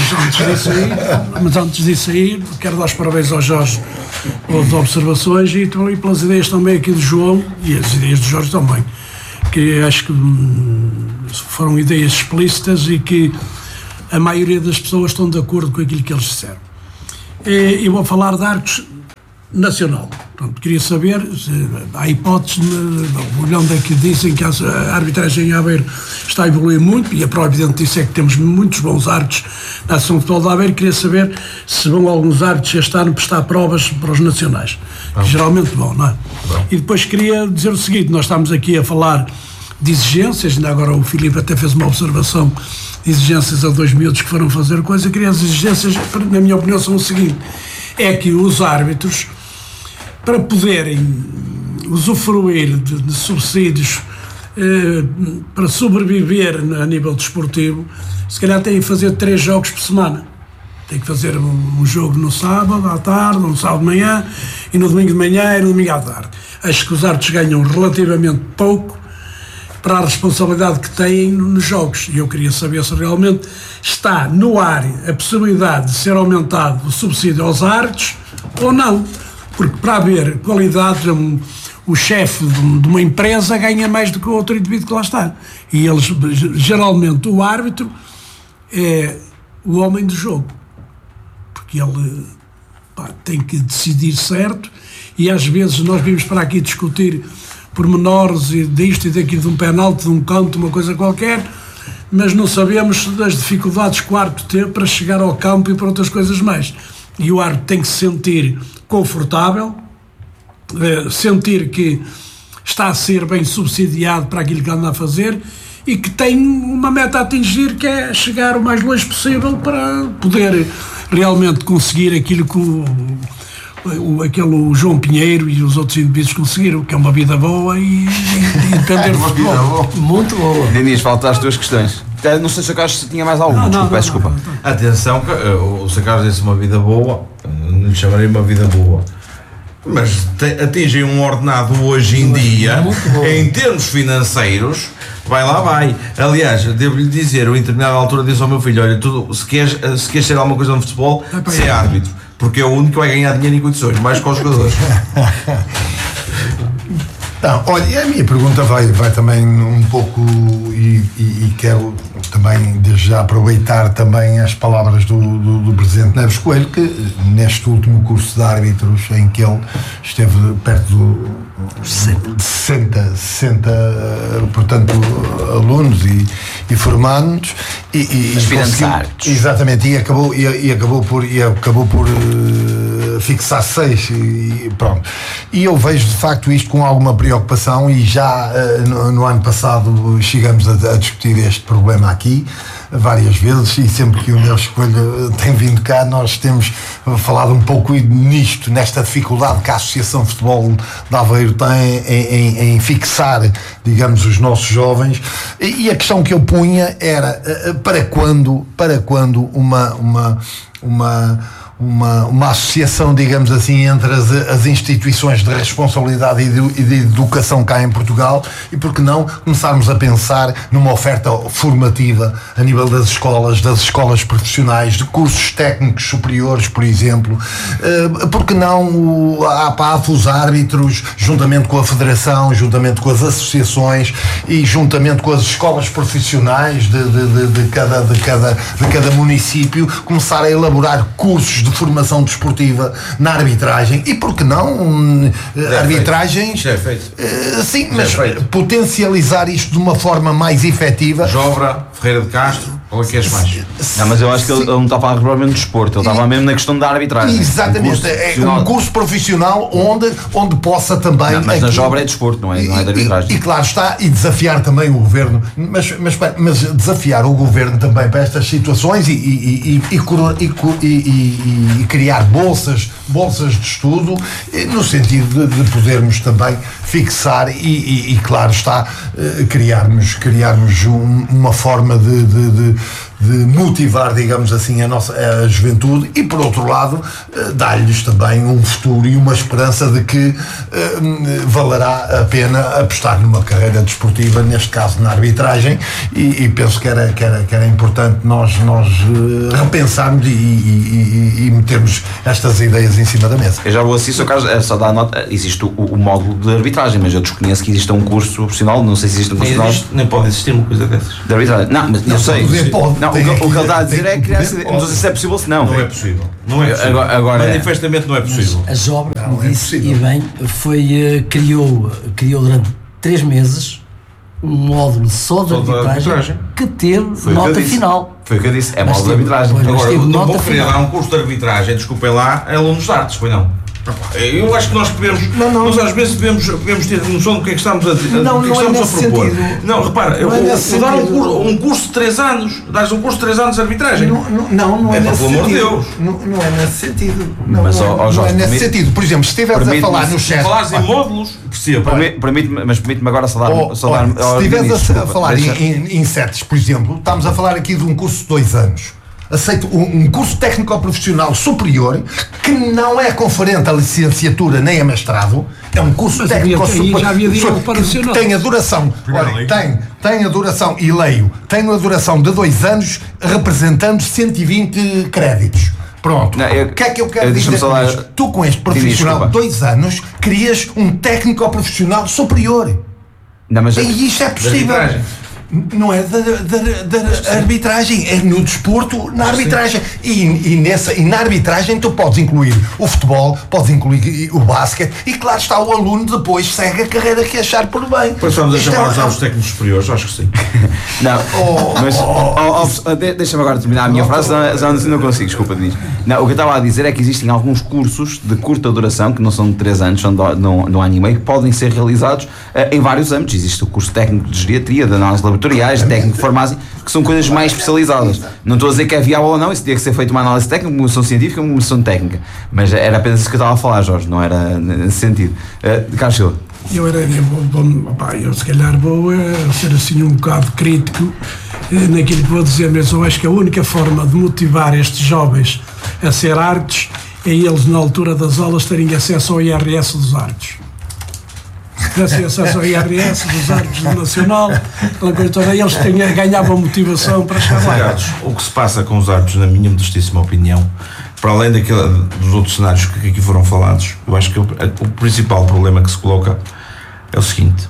mas antes disso aí quero dar os parabéns ao Jorge pelas observações e pelas ideias também aqui do João, e as ideias do Jorge também, que acho que foram ideias explícitas e que a maioria das pessoas estão de acordo com aquilo que eles disseram. Eu vou falar de árbitros nacional. Portanto, queria saber se há hipóteses, olhando aqui dizem que a arbitragem em Aveiro está a evoluir muito, e a prova evidente disso é que temos muitos bons árbitros na Associação de Futebol de Aveiro. Queria saber se vão alguns árbitros este ano prestar provas para os nacionais, que geralmente vão, não é? E depois queria dizer o seguinte: nós estamos aqui a falar de exigências, ainda agora o Filipe até fez uma observação de exigências a 2 miúdos que foram fazer coisa. Queria as exigências, na minha opinião, são o seguinte: é que os árbitros, para poderem usufruir de subsídios para sobreviver a nível desportivo, se calhar têm que fazer 3 jogos por semana. Tem que fazer um jogo no sábado à tarde, no sábado de manhã, e no domingo de manhã e no domingo à tarde. Acho que os árbitros ganham relativamente pouco para a responsabilidade que têm nos jogos. E eu queria saber se realmente está no ar a possibilidade de ser aumentado o subsídio aos árbitros ou não. Porque para haver qualidade, o chefe de uma empresa ganha mais do que o outro indivíduo que lá está. E eles, geralmente, o árbitro é o homem do jogo. Porque ele tem que decidir certo, e às vezes nós vimos para aqui discutir pormenores e disto e daquilo, de um penalti, de um canto, uma coisa qualquer, mas não sabemos das dificuldades que o árbitro teve para chegar ao campo e para outras coisas mais. E o árbitro tem que se sentir confortável, sentir que está a ser bem subsidiado para aquilo que anda a fazer e que tem uma meta a atingir, que é chegar o mais longe possível para poder realmente conseguir aquilo que aquele João Pinheiro e os outros indivíduos conseguiram, que é uma vida boa e depender de futebol. Muito boa. Diniz, falta as 2 questões. Não sei se o Carlos tinha mais algum. Peço desculpa. Atenção, o Sr. Carlos disse uma vida boa, não lhe chamarei uma vida boa, mas atingem um ordenado hoje em dia, em termos financeiros, vai. Aliás, devo-lhe dizer, eu em determinada altura disse ao meu filho: olha, se queres ser alguma coisa no futebol, ser árbitro, porque é o único que vai ganhar dinheiro em condições, mais que os jogadores. Não, olha, a minha pergunta vai também um pouco, e quero também desde já aproveitar também as palavras do Presidente Neves Coelho, que neste último curso de árbitros, em que ele esteve perto de 60 portanto, alunos e formandos e aspirantes árbitros. Exatamente, e acabou por fixar 6 e pronto. E eu vejo de facto isto com alguma preocupação, e já no ano passado chegamos a discutir este problema aqui várias vezes, e sempre que o Neves Coelho tem vindo cá nós temos falado um pouco nisto, nesta dificuldade que a Associação de Futebol de Aveiro tem em fixar, digamos, os nossos jovens, e a questão que eu punha era para quando uma associação, digamos assim, entre as instituições de responsabilidade e de educação cá em Portugal, e por que não começarmos a pensar numa oferta formativa a nível das escolas profissionais, de cursos técnicos superiores, por exemplo. Por que não a APAF, os árbitros, juntamente com a Federação, juntamente com as associações e juntamente com as escolas profissionais de cada município, começar a elaborar cursos de formação desportiva na arbitragem, e por que não arbitragens, sim, mas potencializar isto de uma forma mais efetiva. Jobra, Ferreira de Castro, ou é que és mais? Não, mas eu acho que ele não está a falar propriamente de desporto, ele estava mesmo na questão da arbitragem. Exatamente, um curso profissional onde possa também... Não, mas na Jobra é desporto, não é de arbitragem. E claro está, e desafiar também o Governo, mas desafiar o Governo também para estas situações e criar bolsas de estudo, no sentido de podermos também fixar e claro está, criarmos uma forma motivar, digamos assim, a juventude e, por outro lado, dar-lhes também um futuro e uma esperança de que valerá a pena apostar numa carreira desportiva, neste caso na arbitragem, e penso que era importante nós repensarmos e metermos estas ideias em cima da mesa. Eu já vou assim, só dar nota, existe o módulo de arbitragem, mas eu desconheço que exista um curso profissional, não sei se existe um curso profissional. Nem pode existir uma coisa dessas. De arbitragem. Não, mas eu sei. Não, o que ele está a dizer é criar, não sei se é possível, se não. Não é possível. Não é possível. Agora manifestamente não é possível. As obras, como disse, e bem, criou durante 3 meses um módulo só de arbitragem que teve nota final. Foi o que eu disse, é módulo de arbitragem. Agora, não vou querer dar um curso de arbitragem, desculpem lá, é alunos de artes, foi não? Eu acho que nós podemos, nós às vezes devemos ter noção do que é que estamos a dizer, não é propor. Sentido. Não, repara, eu vou dar um curso de 3 anos, dás um curso de 3 anos de arbitragem. Não é nesse sentido. Pelo amor de Deus. Não é nesse sentido. Mas, não é nesse sentido. Por exemplo, se estiveres a falar no chat. Se falares em módulos, percebo. Permite-me agora só dar. Se estiveres a falar em setes, por exemplo, estamos a falar aqui de um curso de 2 anos. Aceito um curso técnico-profissional superior que não é conferente à licenciatura nem a mestrado, é um curso técnico superior que tem a duração, tem a duração, e leio, tem a duração de 2 anos, representando 120 créditos. Pronto. O que é que eu quero dizer com isto? Tu, com este profissional de 2 anos, crias um técnico-profissional superior. E isto é possível. Não é da arbitragem, é no desporto, na arbitragem. E na arbitragem tu podes incluir o futebol, podes incluir o basquete, e claro está, o aluno depois segue a carreira que achar por bem. Depois vamos a chamar os alunos técnicos superiores, acho que sim. Não, mas deixa-me agora terminar a minha frase, não consigo, desculpa, Diniz. Não, o que eu estava a dizer é que existem alguns cursos de curta duração, que não são de 3 anos, são de um ano e meio, que podem ser realizados em vários âmbitos. Existe o curso técnico de geriatria, de análise laboratoriais, de técnico de farmácia, que são coisas mais especializadas. Não estou a dizer que é viável ou não, isso tinha que ser feito uma análise técnica, uma emoção científica, uma emoção técnica. Mas era apenas isso que eu estava a falar, Jorge, não era nesse sentido. Carlos Silva. Eu se calhar vou ser assim um bocado crítico naquilo que vou dizer, mas eu acho que a única forma de motivar estes jovens a ser árbitros é eles, na altura das aulas, terem acesso ao IRS dos árbitros. Se tivessem acesso ao IRS dos árbitros do Nacional, eles ganhavam motivação para chegar lá. O que se passa com os árbitros, na minha modestíssima opinião, para além dos outros cenários que aqui foram falados, eu acho que o principal problema que se coloca é o seguinte: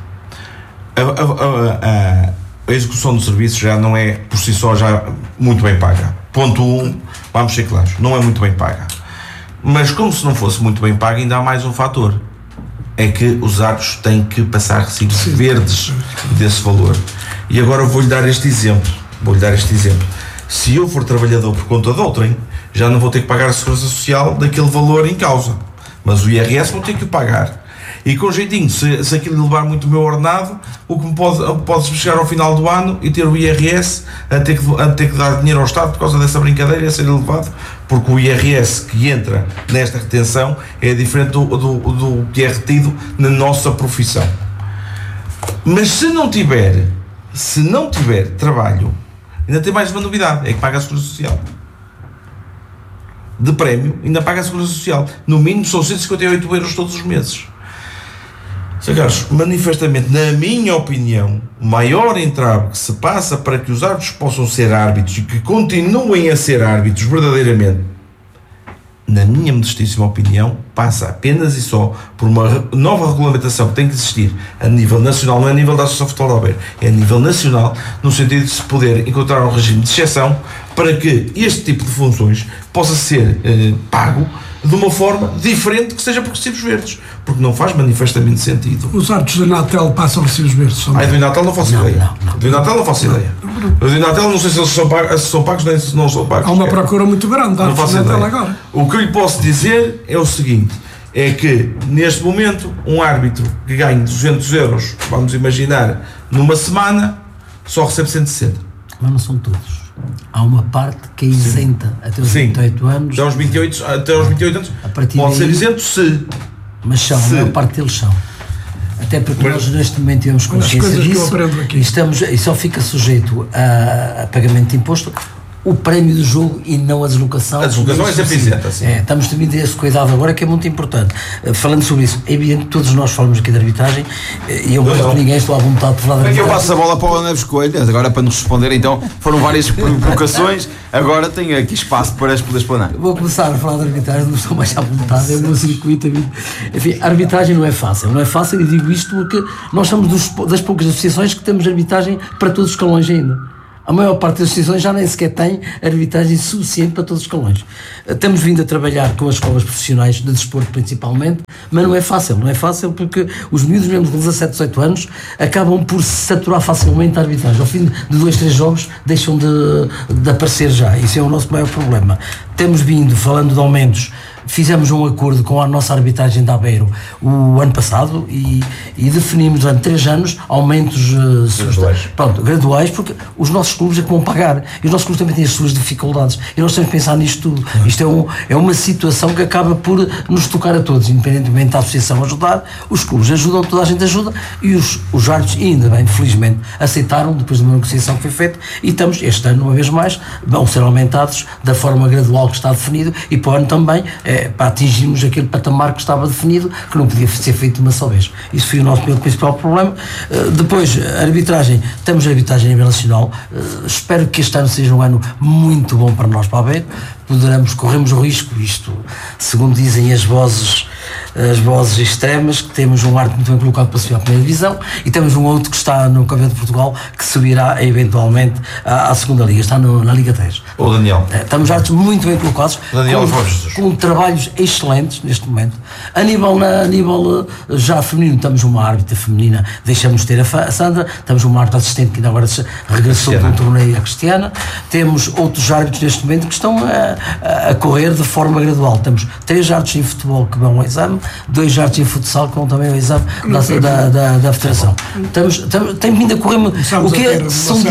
a execução do serviço já não é por si só já muito bem paga. Ponto 1, vamos ser claros, não é muito bem paga. Mas como se não fosse muito bem paga, ainda há mais um fator: é que os árbitros têm que passar recibos verdes desse valor. E agora vou-lhe dar este exemplo. Se eu for trabalhador por conta de outrem, já não vou ter que pagar a segurança social daquele valor em causa, mas o IRS vou ter que o pagar. E com jeitinho, se aquilo levar muito o meu ordenado, o que me pode chegar ao final do ano e ter o IRS a ter que dar dinheiro ao Estado por causa dessa brincadeira e a ser elevado, porque o IRS que entra nesta retenção é diferente do que é retido na nossa profissão. Mas se não tiver trabalho, ainda tem mais uma novidade, é que paga a segurança social. De prémio, ainda paga a segurança social. No mínimo são 158 € todos os meses. Sr. Carlos, manifestamente, na minha opinião, o maior entrave que se passa para que os árbitros possam ser árbitros e que continuem a ser árbitros verdadeiramente, na minha modestíssima opinião, passa apenas e só por uma nova regulamentação que tem que existir a nível nacional, não é a nível da Associação de Futebol da Beira, é a nível nacional, no sentido de se poder encontrar um regime de exceção para que este tipo de funções possa ser pago de uma forma diferente que seja por recibos verdes, porque não faz manifestamente sentido. Os árbitros do Inatel passam recibos verdes também. Do Inatel não faço ideia. Do Inatel não faço ideia. Do Inatel não sei se eles são pagos nem se não são pagos. Há uma procura muito grande da árbitros do Inatel agora. O que eu lhe posso dizer é o seguinte: é que neste momento um árbitro que ganha 200 €, vamos imaginar, numa semana, só recebe 160. Mas não são todos. Há uma parte que é isenta até os 28 anos. Até aos 28 anos. Pode ser isento se. Mas são, a maior parte deles são. Até porque nós neste momento temos consciência disso e só fica sujeito a pagamento de imposto o prémio do jogo e não a deslocação. A deslocação é sempre isenta, sim. Estamos também a ter esse cuidado agora, que é muito importante. Falando sobre isso, é evidente que todos nós falamos aqui de arbitragem, e eu mais que ninguém estou à vontade de falar de arbitragem. Eu passo a bola para o Neves Coelho, agora para nos responder, então, foram várias provocações, agora tenho aqui espaço para poder explanar. Vou começar a falar de arbitragem, não estou mais à vontade, é o meu circuito. Enfim, a arbitragem não é fácil, e digo isto porque nós somos das poucas associações que temos arbitragem para todos os escalões ainda. A maior parte das associações já nem sequer tem arbitragem suficiente para todos os escalões. Temos vindo a trabalhar com as escolas profissionais de desporto principalmente, mas não é fácil porque os miúdos mesmo com 17, 18 anos acabam por se saturar facilmente a arbitragem. Ao fim de 2, 3 jogos deixam de aparecer já. Isso é o nosso maior problema. Temos vindo, falando de aumentos, fizemos um acordo com a nossa arbitragem de Aveiro o ano passado e definimos durante 3 anos aumentos graduais, porque os nossos clubes é que vão pagar e os nossos clubes também têm as suas dificuldades e nós temos que pensar nisto tudo. Isto é uma situação que acaba por nos tocar a todos, independentemente da associação ajudar, os clubes ajudam, toda a gente ajuda e os árbitros, ainda bem, felizmente, aceitaram depois de uma negociação que foi feita e estamos, este ano, uma vez mais, vão ser aumentados da forma gradual que está definido e para o ano também para atingirmos aquele patamar que estava definido, que não podia ser feito de uma só vez. Isso foi o nosso principal problema. Depois, a arbitragem, temos a arbitragem a nível nacional, espero que este ano seja um ano muito bom para nós, para Aveiro, corremos o risco, isto, segundo dizem as vozes extremas, que temos um árbitro muito bem colocado para subir à primeira divisão e temos um outro que está no Campeonato de Portugal que subirá eventualmente à segunda liga, está na Liga 3. O Daniel. Estamos árbitros muito bem colocados, com trabalhos excelentes neste momento. A nível já feminino, temos uma árbitra feminina, deixamos de ter a Sandra, temos uma árbitra assistente que ainda agora regressou para um torneio, a Cristiana, temos outros árbitros neste momento que estão a correr de forma gradual. Temos 3 árbitros em futebol que vão ao exame, 2 árbitros em futsal que vão também ao exame da Federação. Tem vindo a correr, o que é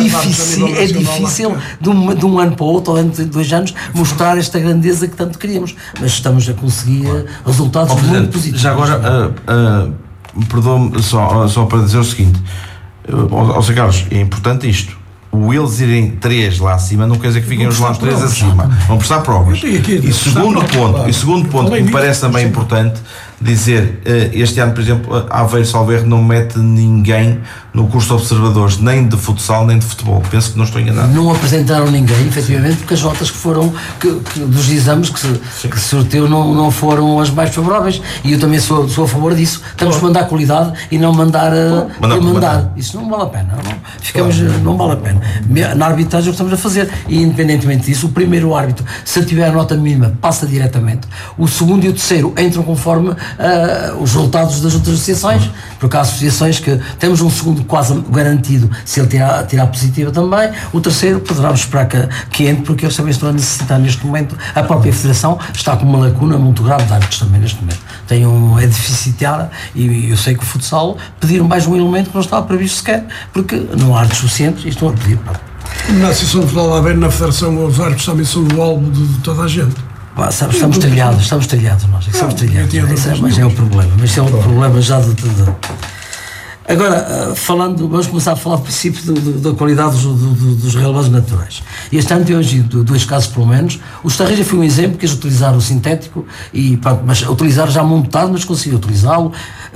difícil de um ano para o outro, ou entre 2 anos, mostrar esta grandeza que tanto queríamos, mas estamos a conseguir resultados muito positivos. Já agora, perdoa-me só para dizer o seguinte, ao Sr. Carlos, é importante isto. Eles irem 3 lá acima não quer dizer que fiquem os lá 3 acima, vão prestar provas. E segundo ponto que me parece também importante dizer, este ano, por exemplo, Aveiro Salveiro não mete ninguém no curso de observadores, nem de futsal nem de futebol, penso que não estou enganado. Não apresentaram ninguém, efetivamente, porque as notas que foram dos exames que sorteio não foram as mais favoráveis, e eu também sou a favor disso. Temos que mandar qualidade e não mandar isso não vale a pena, não vale a pena. Na arbitragem o que estamos a fazer, e independentemente disso, o primeiro árbitro, se tiver a nota mínima, passa diretamente, o segundo e o terceiro entram conforme os resultados das outras associações, porque há associações que temos um segundo quase garantido se ele tirar positiva também, o terceiro poderá esperar que entre, porque eles também estão a necessitar neste momento, a própria Federação está com uma lacuna muito grave de árbitros também neste momento, é deficitária, e eu sei que o futsal pediram mais um elemento que não estava previsto sequer, porque não há árbitros suficientes e estão a pedir. Na Associação de Futebol de Aveiro, na Federação, os árbitros também são o alvo de toda a gente. Estamos trilhados nós, mas é o problema, mas é o problema já de tudo. Agora, vamos começar a falar do princípio da qualidade dos relevados naturais. Este ano temos 2 casos pelo menos. O Estarreja foi um exemplo, que eles utilizaram o sintético, mas utilizaram já montado, mas conseguiu utilizá-lo.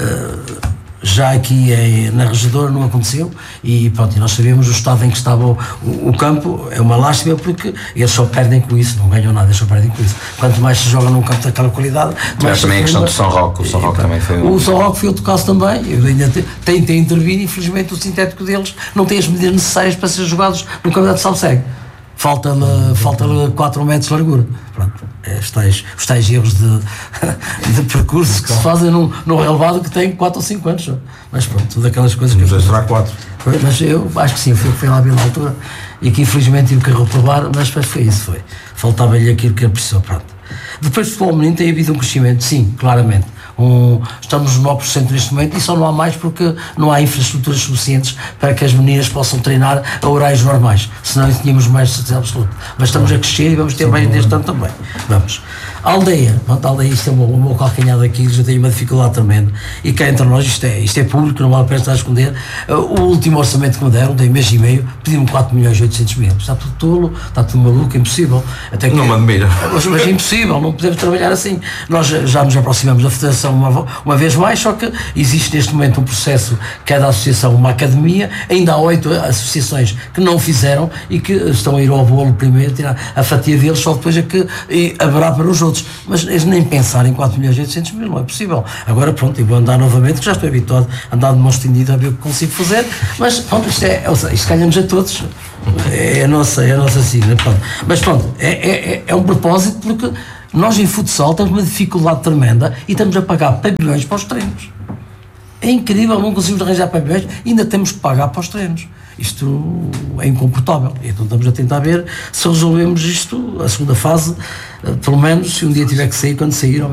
Já aqui na Regedora não aconteceu e nós sabemos o estado em que estava o campo. É uma lástima porque eles só perdem com isso, não ganham nada, eles só perdem com isso. Quanto mais se joga num campo daquela qualidade, mas também a questão do São Roque, o São Roque também foi o São Roque foi outro caso também. Eu ainda tentei intervir, infelizmente o sintético deles não tem as medidas necessárias para ser jogados no campeonato de Salsegue. Falta-lhe 4 metros de largura. Pronto, os tais erros de percurso que se fazem num relevado que tem 4 ou 5 anos. Mas pronto, todas aquelas coisas que... será 4. Mas eu acho que sim, foi lá bem na altura e que infelizmente tive que reprovar, mas foi isso, Faltava-lhe aquilo que ele precisou, pronto. Depois do futebol menino tem havido um crescimento, sim, claramente. estamos nos 9% neste momento e só não há mais porque não há infraestruturas suficientes para que as meninas possam treinar a horários normais, senão tínhamos mais de certeza absoluta. Mas estamos a crescer e vamos ter mais deste ano também. Vamos. A aldeia, isto é o meu calcanhar daquilo, já tenho uma dificuldade tremenda e cá entre nós isto é público, não vale a pena estar a esconder. O último orçamento que me deram, tem mês e meio, pediram 4.800.000. Está tudo tolo, está tudo maluco, impossível. Até que, não me admira. Mas é impossível, não podemos trabalhar assim. Nós já nos aproximamos da Federação uma vez mais, só que existe neste momento um processo, cada associação uma academia, ainda há 8 associações que não fizeram e que estão a ir ao bolo primeiro, tirar a fatia deles, só depois é que haverá para os outros. Mas eles nem pensar em 4.800.000, não é possível. Agora pronto, eu vou andar novamente, que já estou habituado a andar de mão estendida a ver o que consigo fazer, mas pronto, isto ganhamos a todos, é a nossa sigla, pronto. Mas pronto, é um propósito, porque nós em futsal temos uma dificuldade tremenda e estamos a pagar pavilhões para os treinos. É incrível, não conseguimos arranjar pavilhões e ainda temos que pagar para os treinos. Isto é incomportável. Então estamos a tentar ver se resolvemos isto, a segunda fase, pelo menos se um dia tiver que sair, quando sair,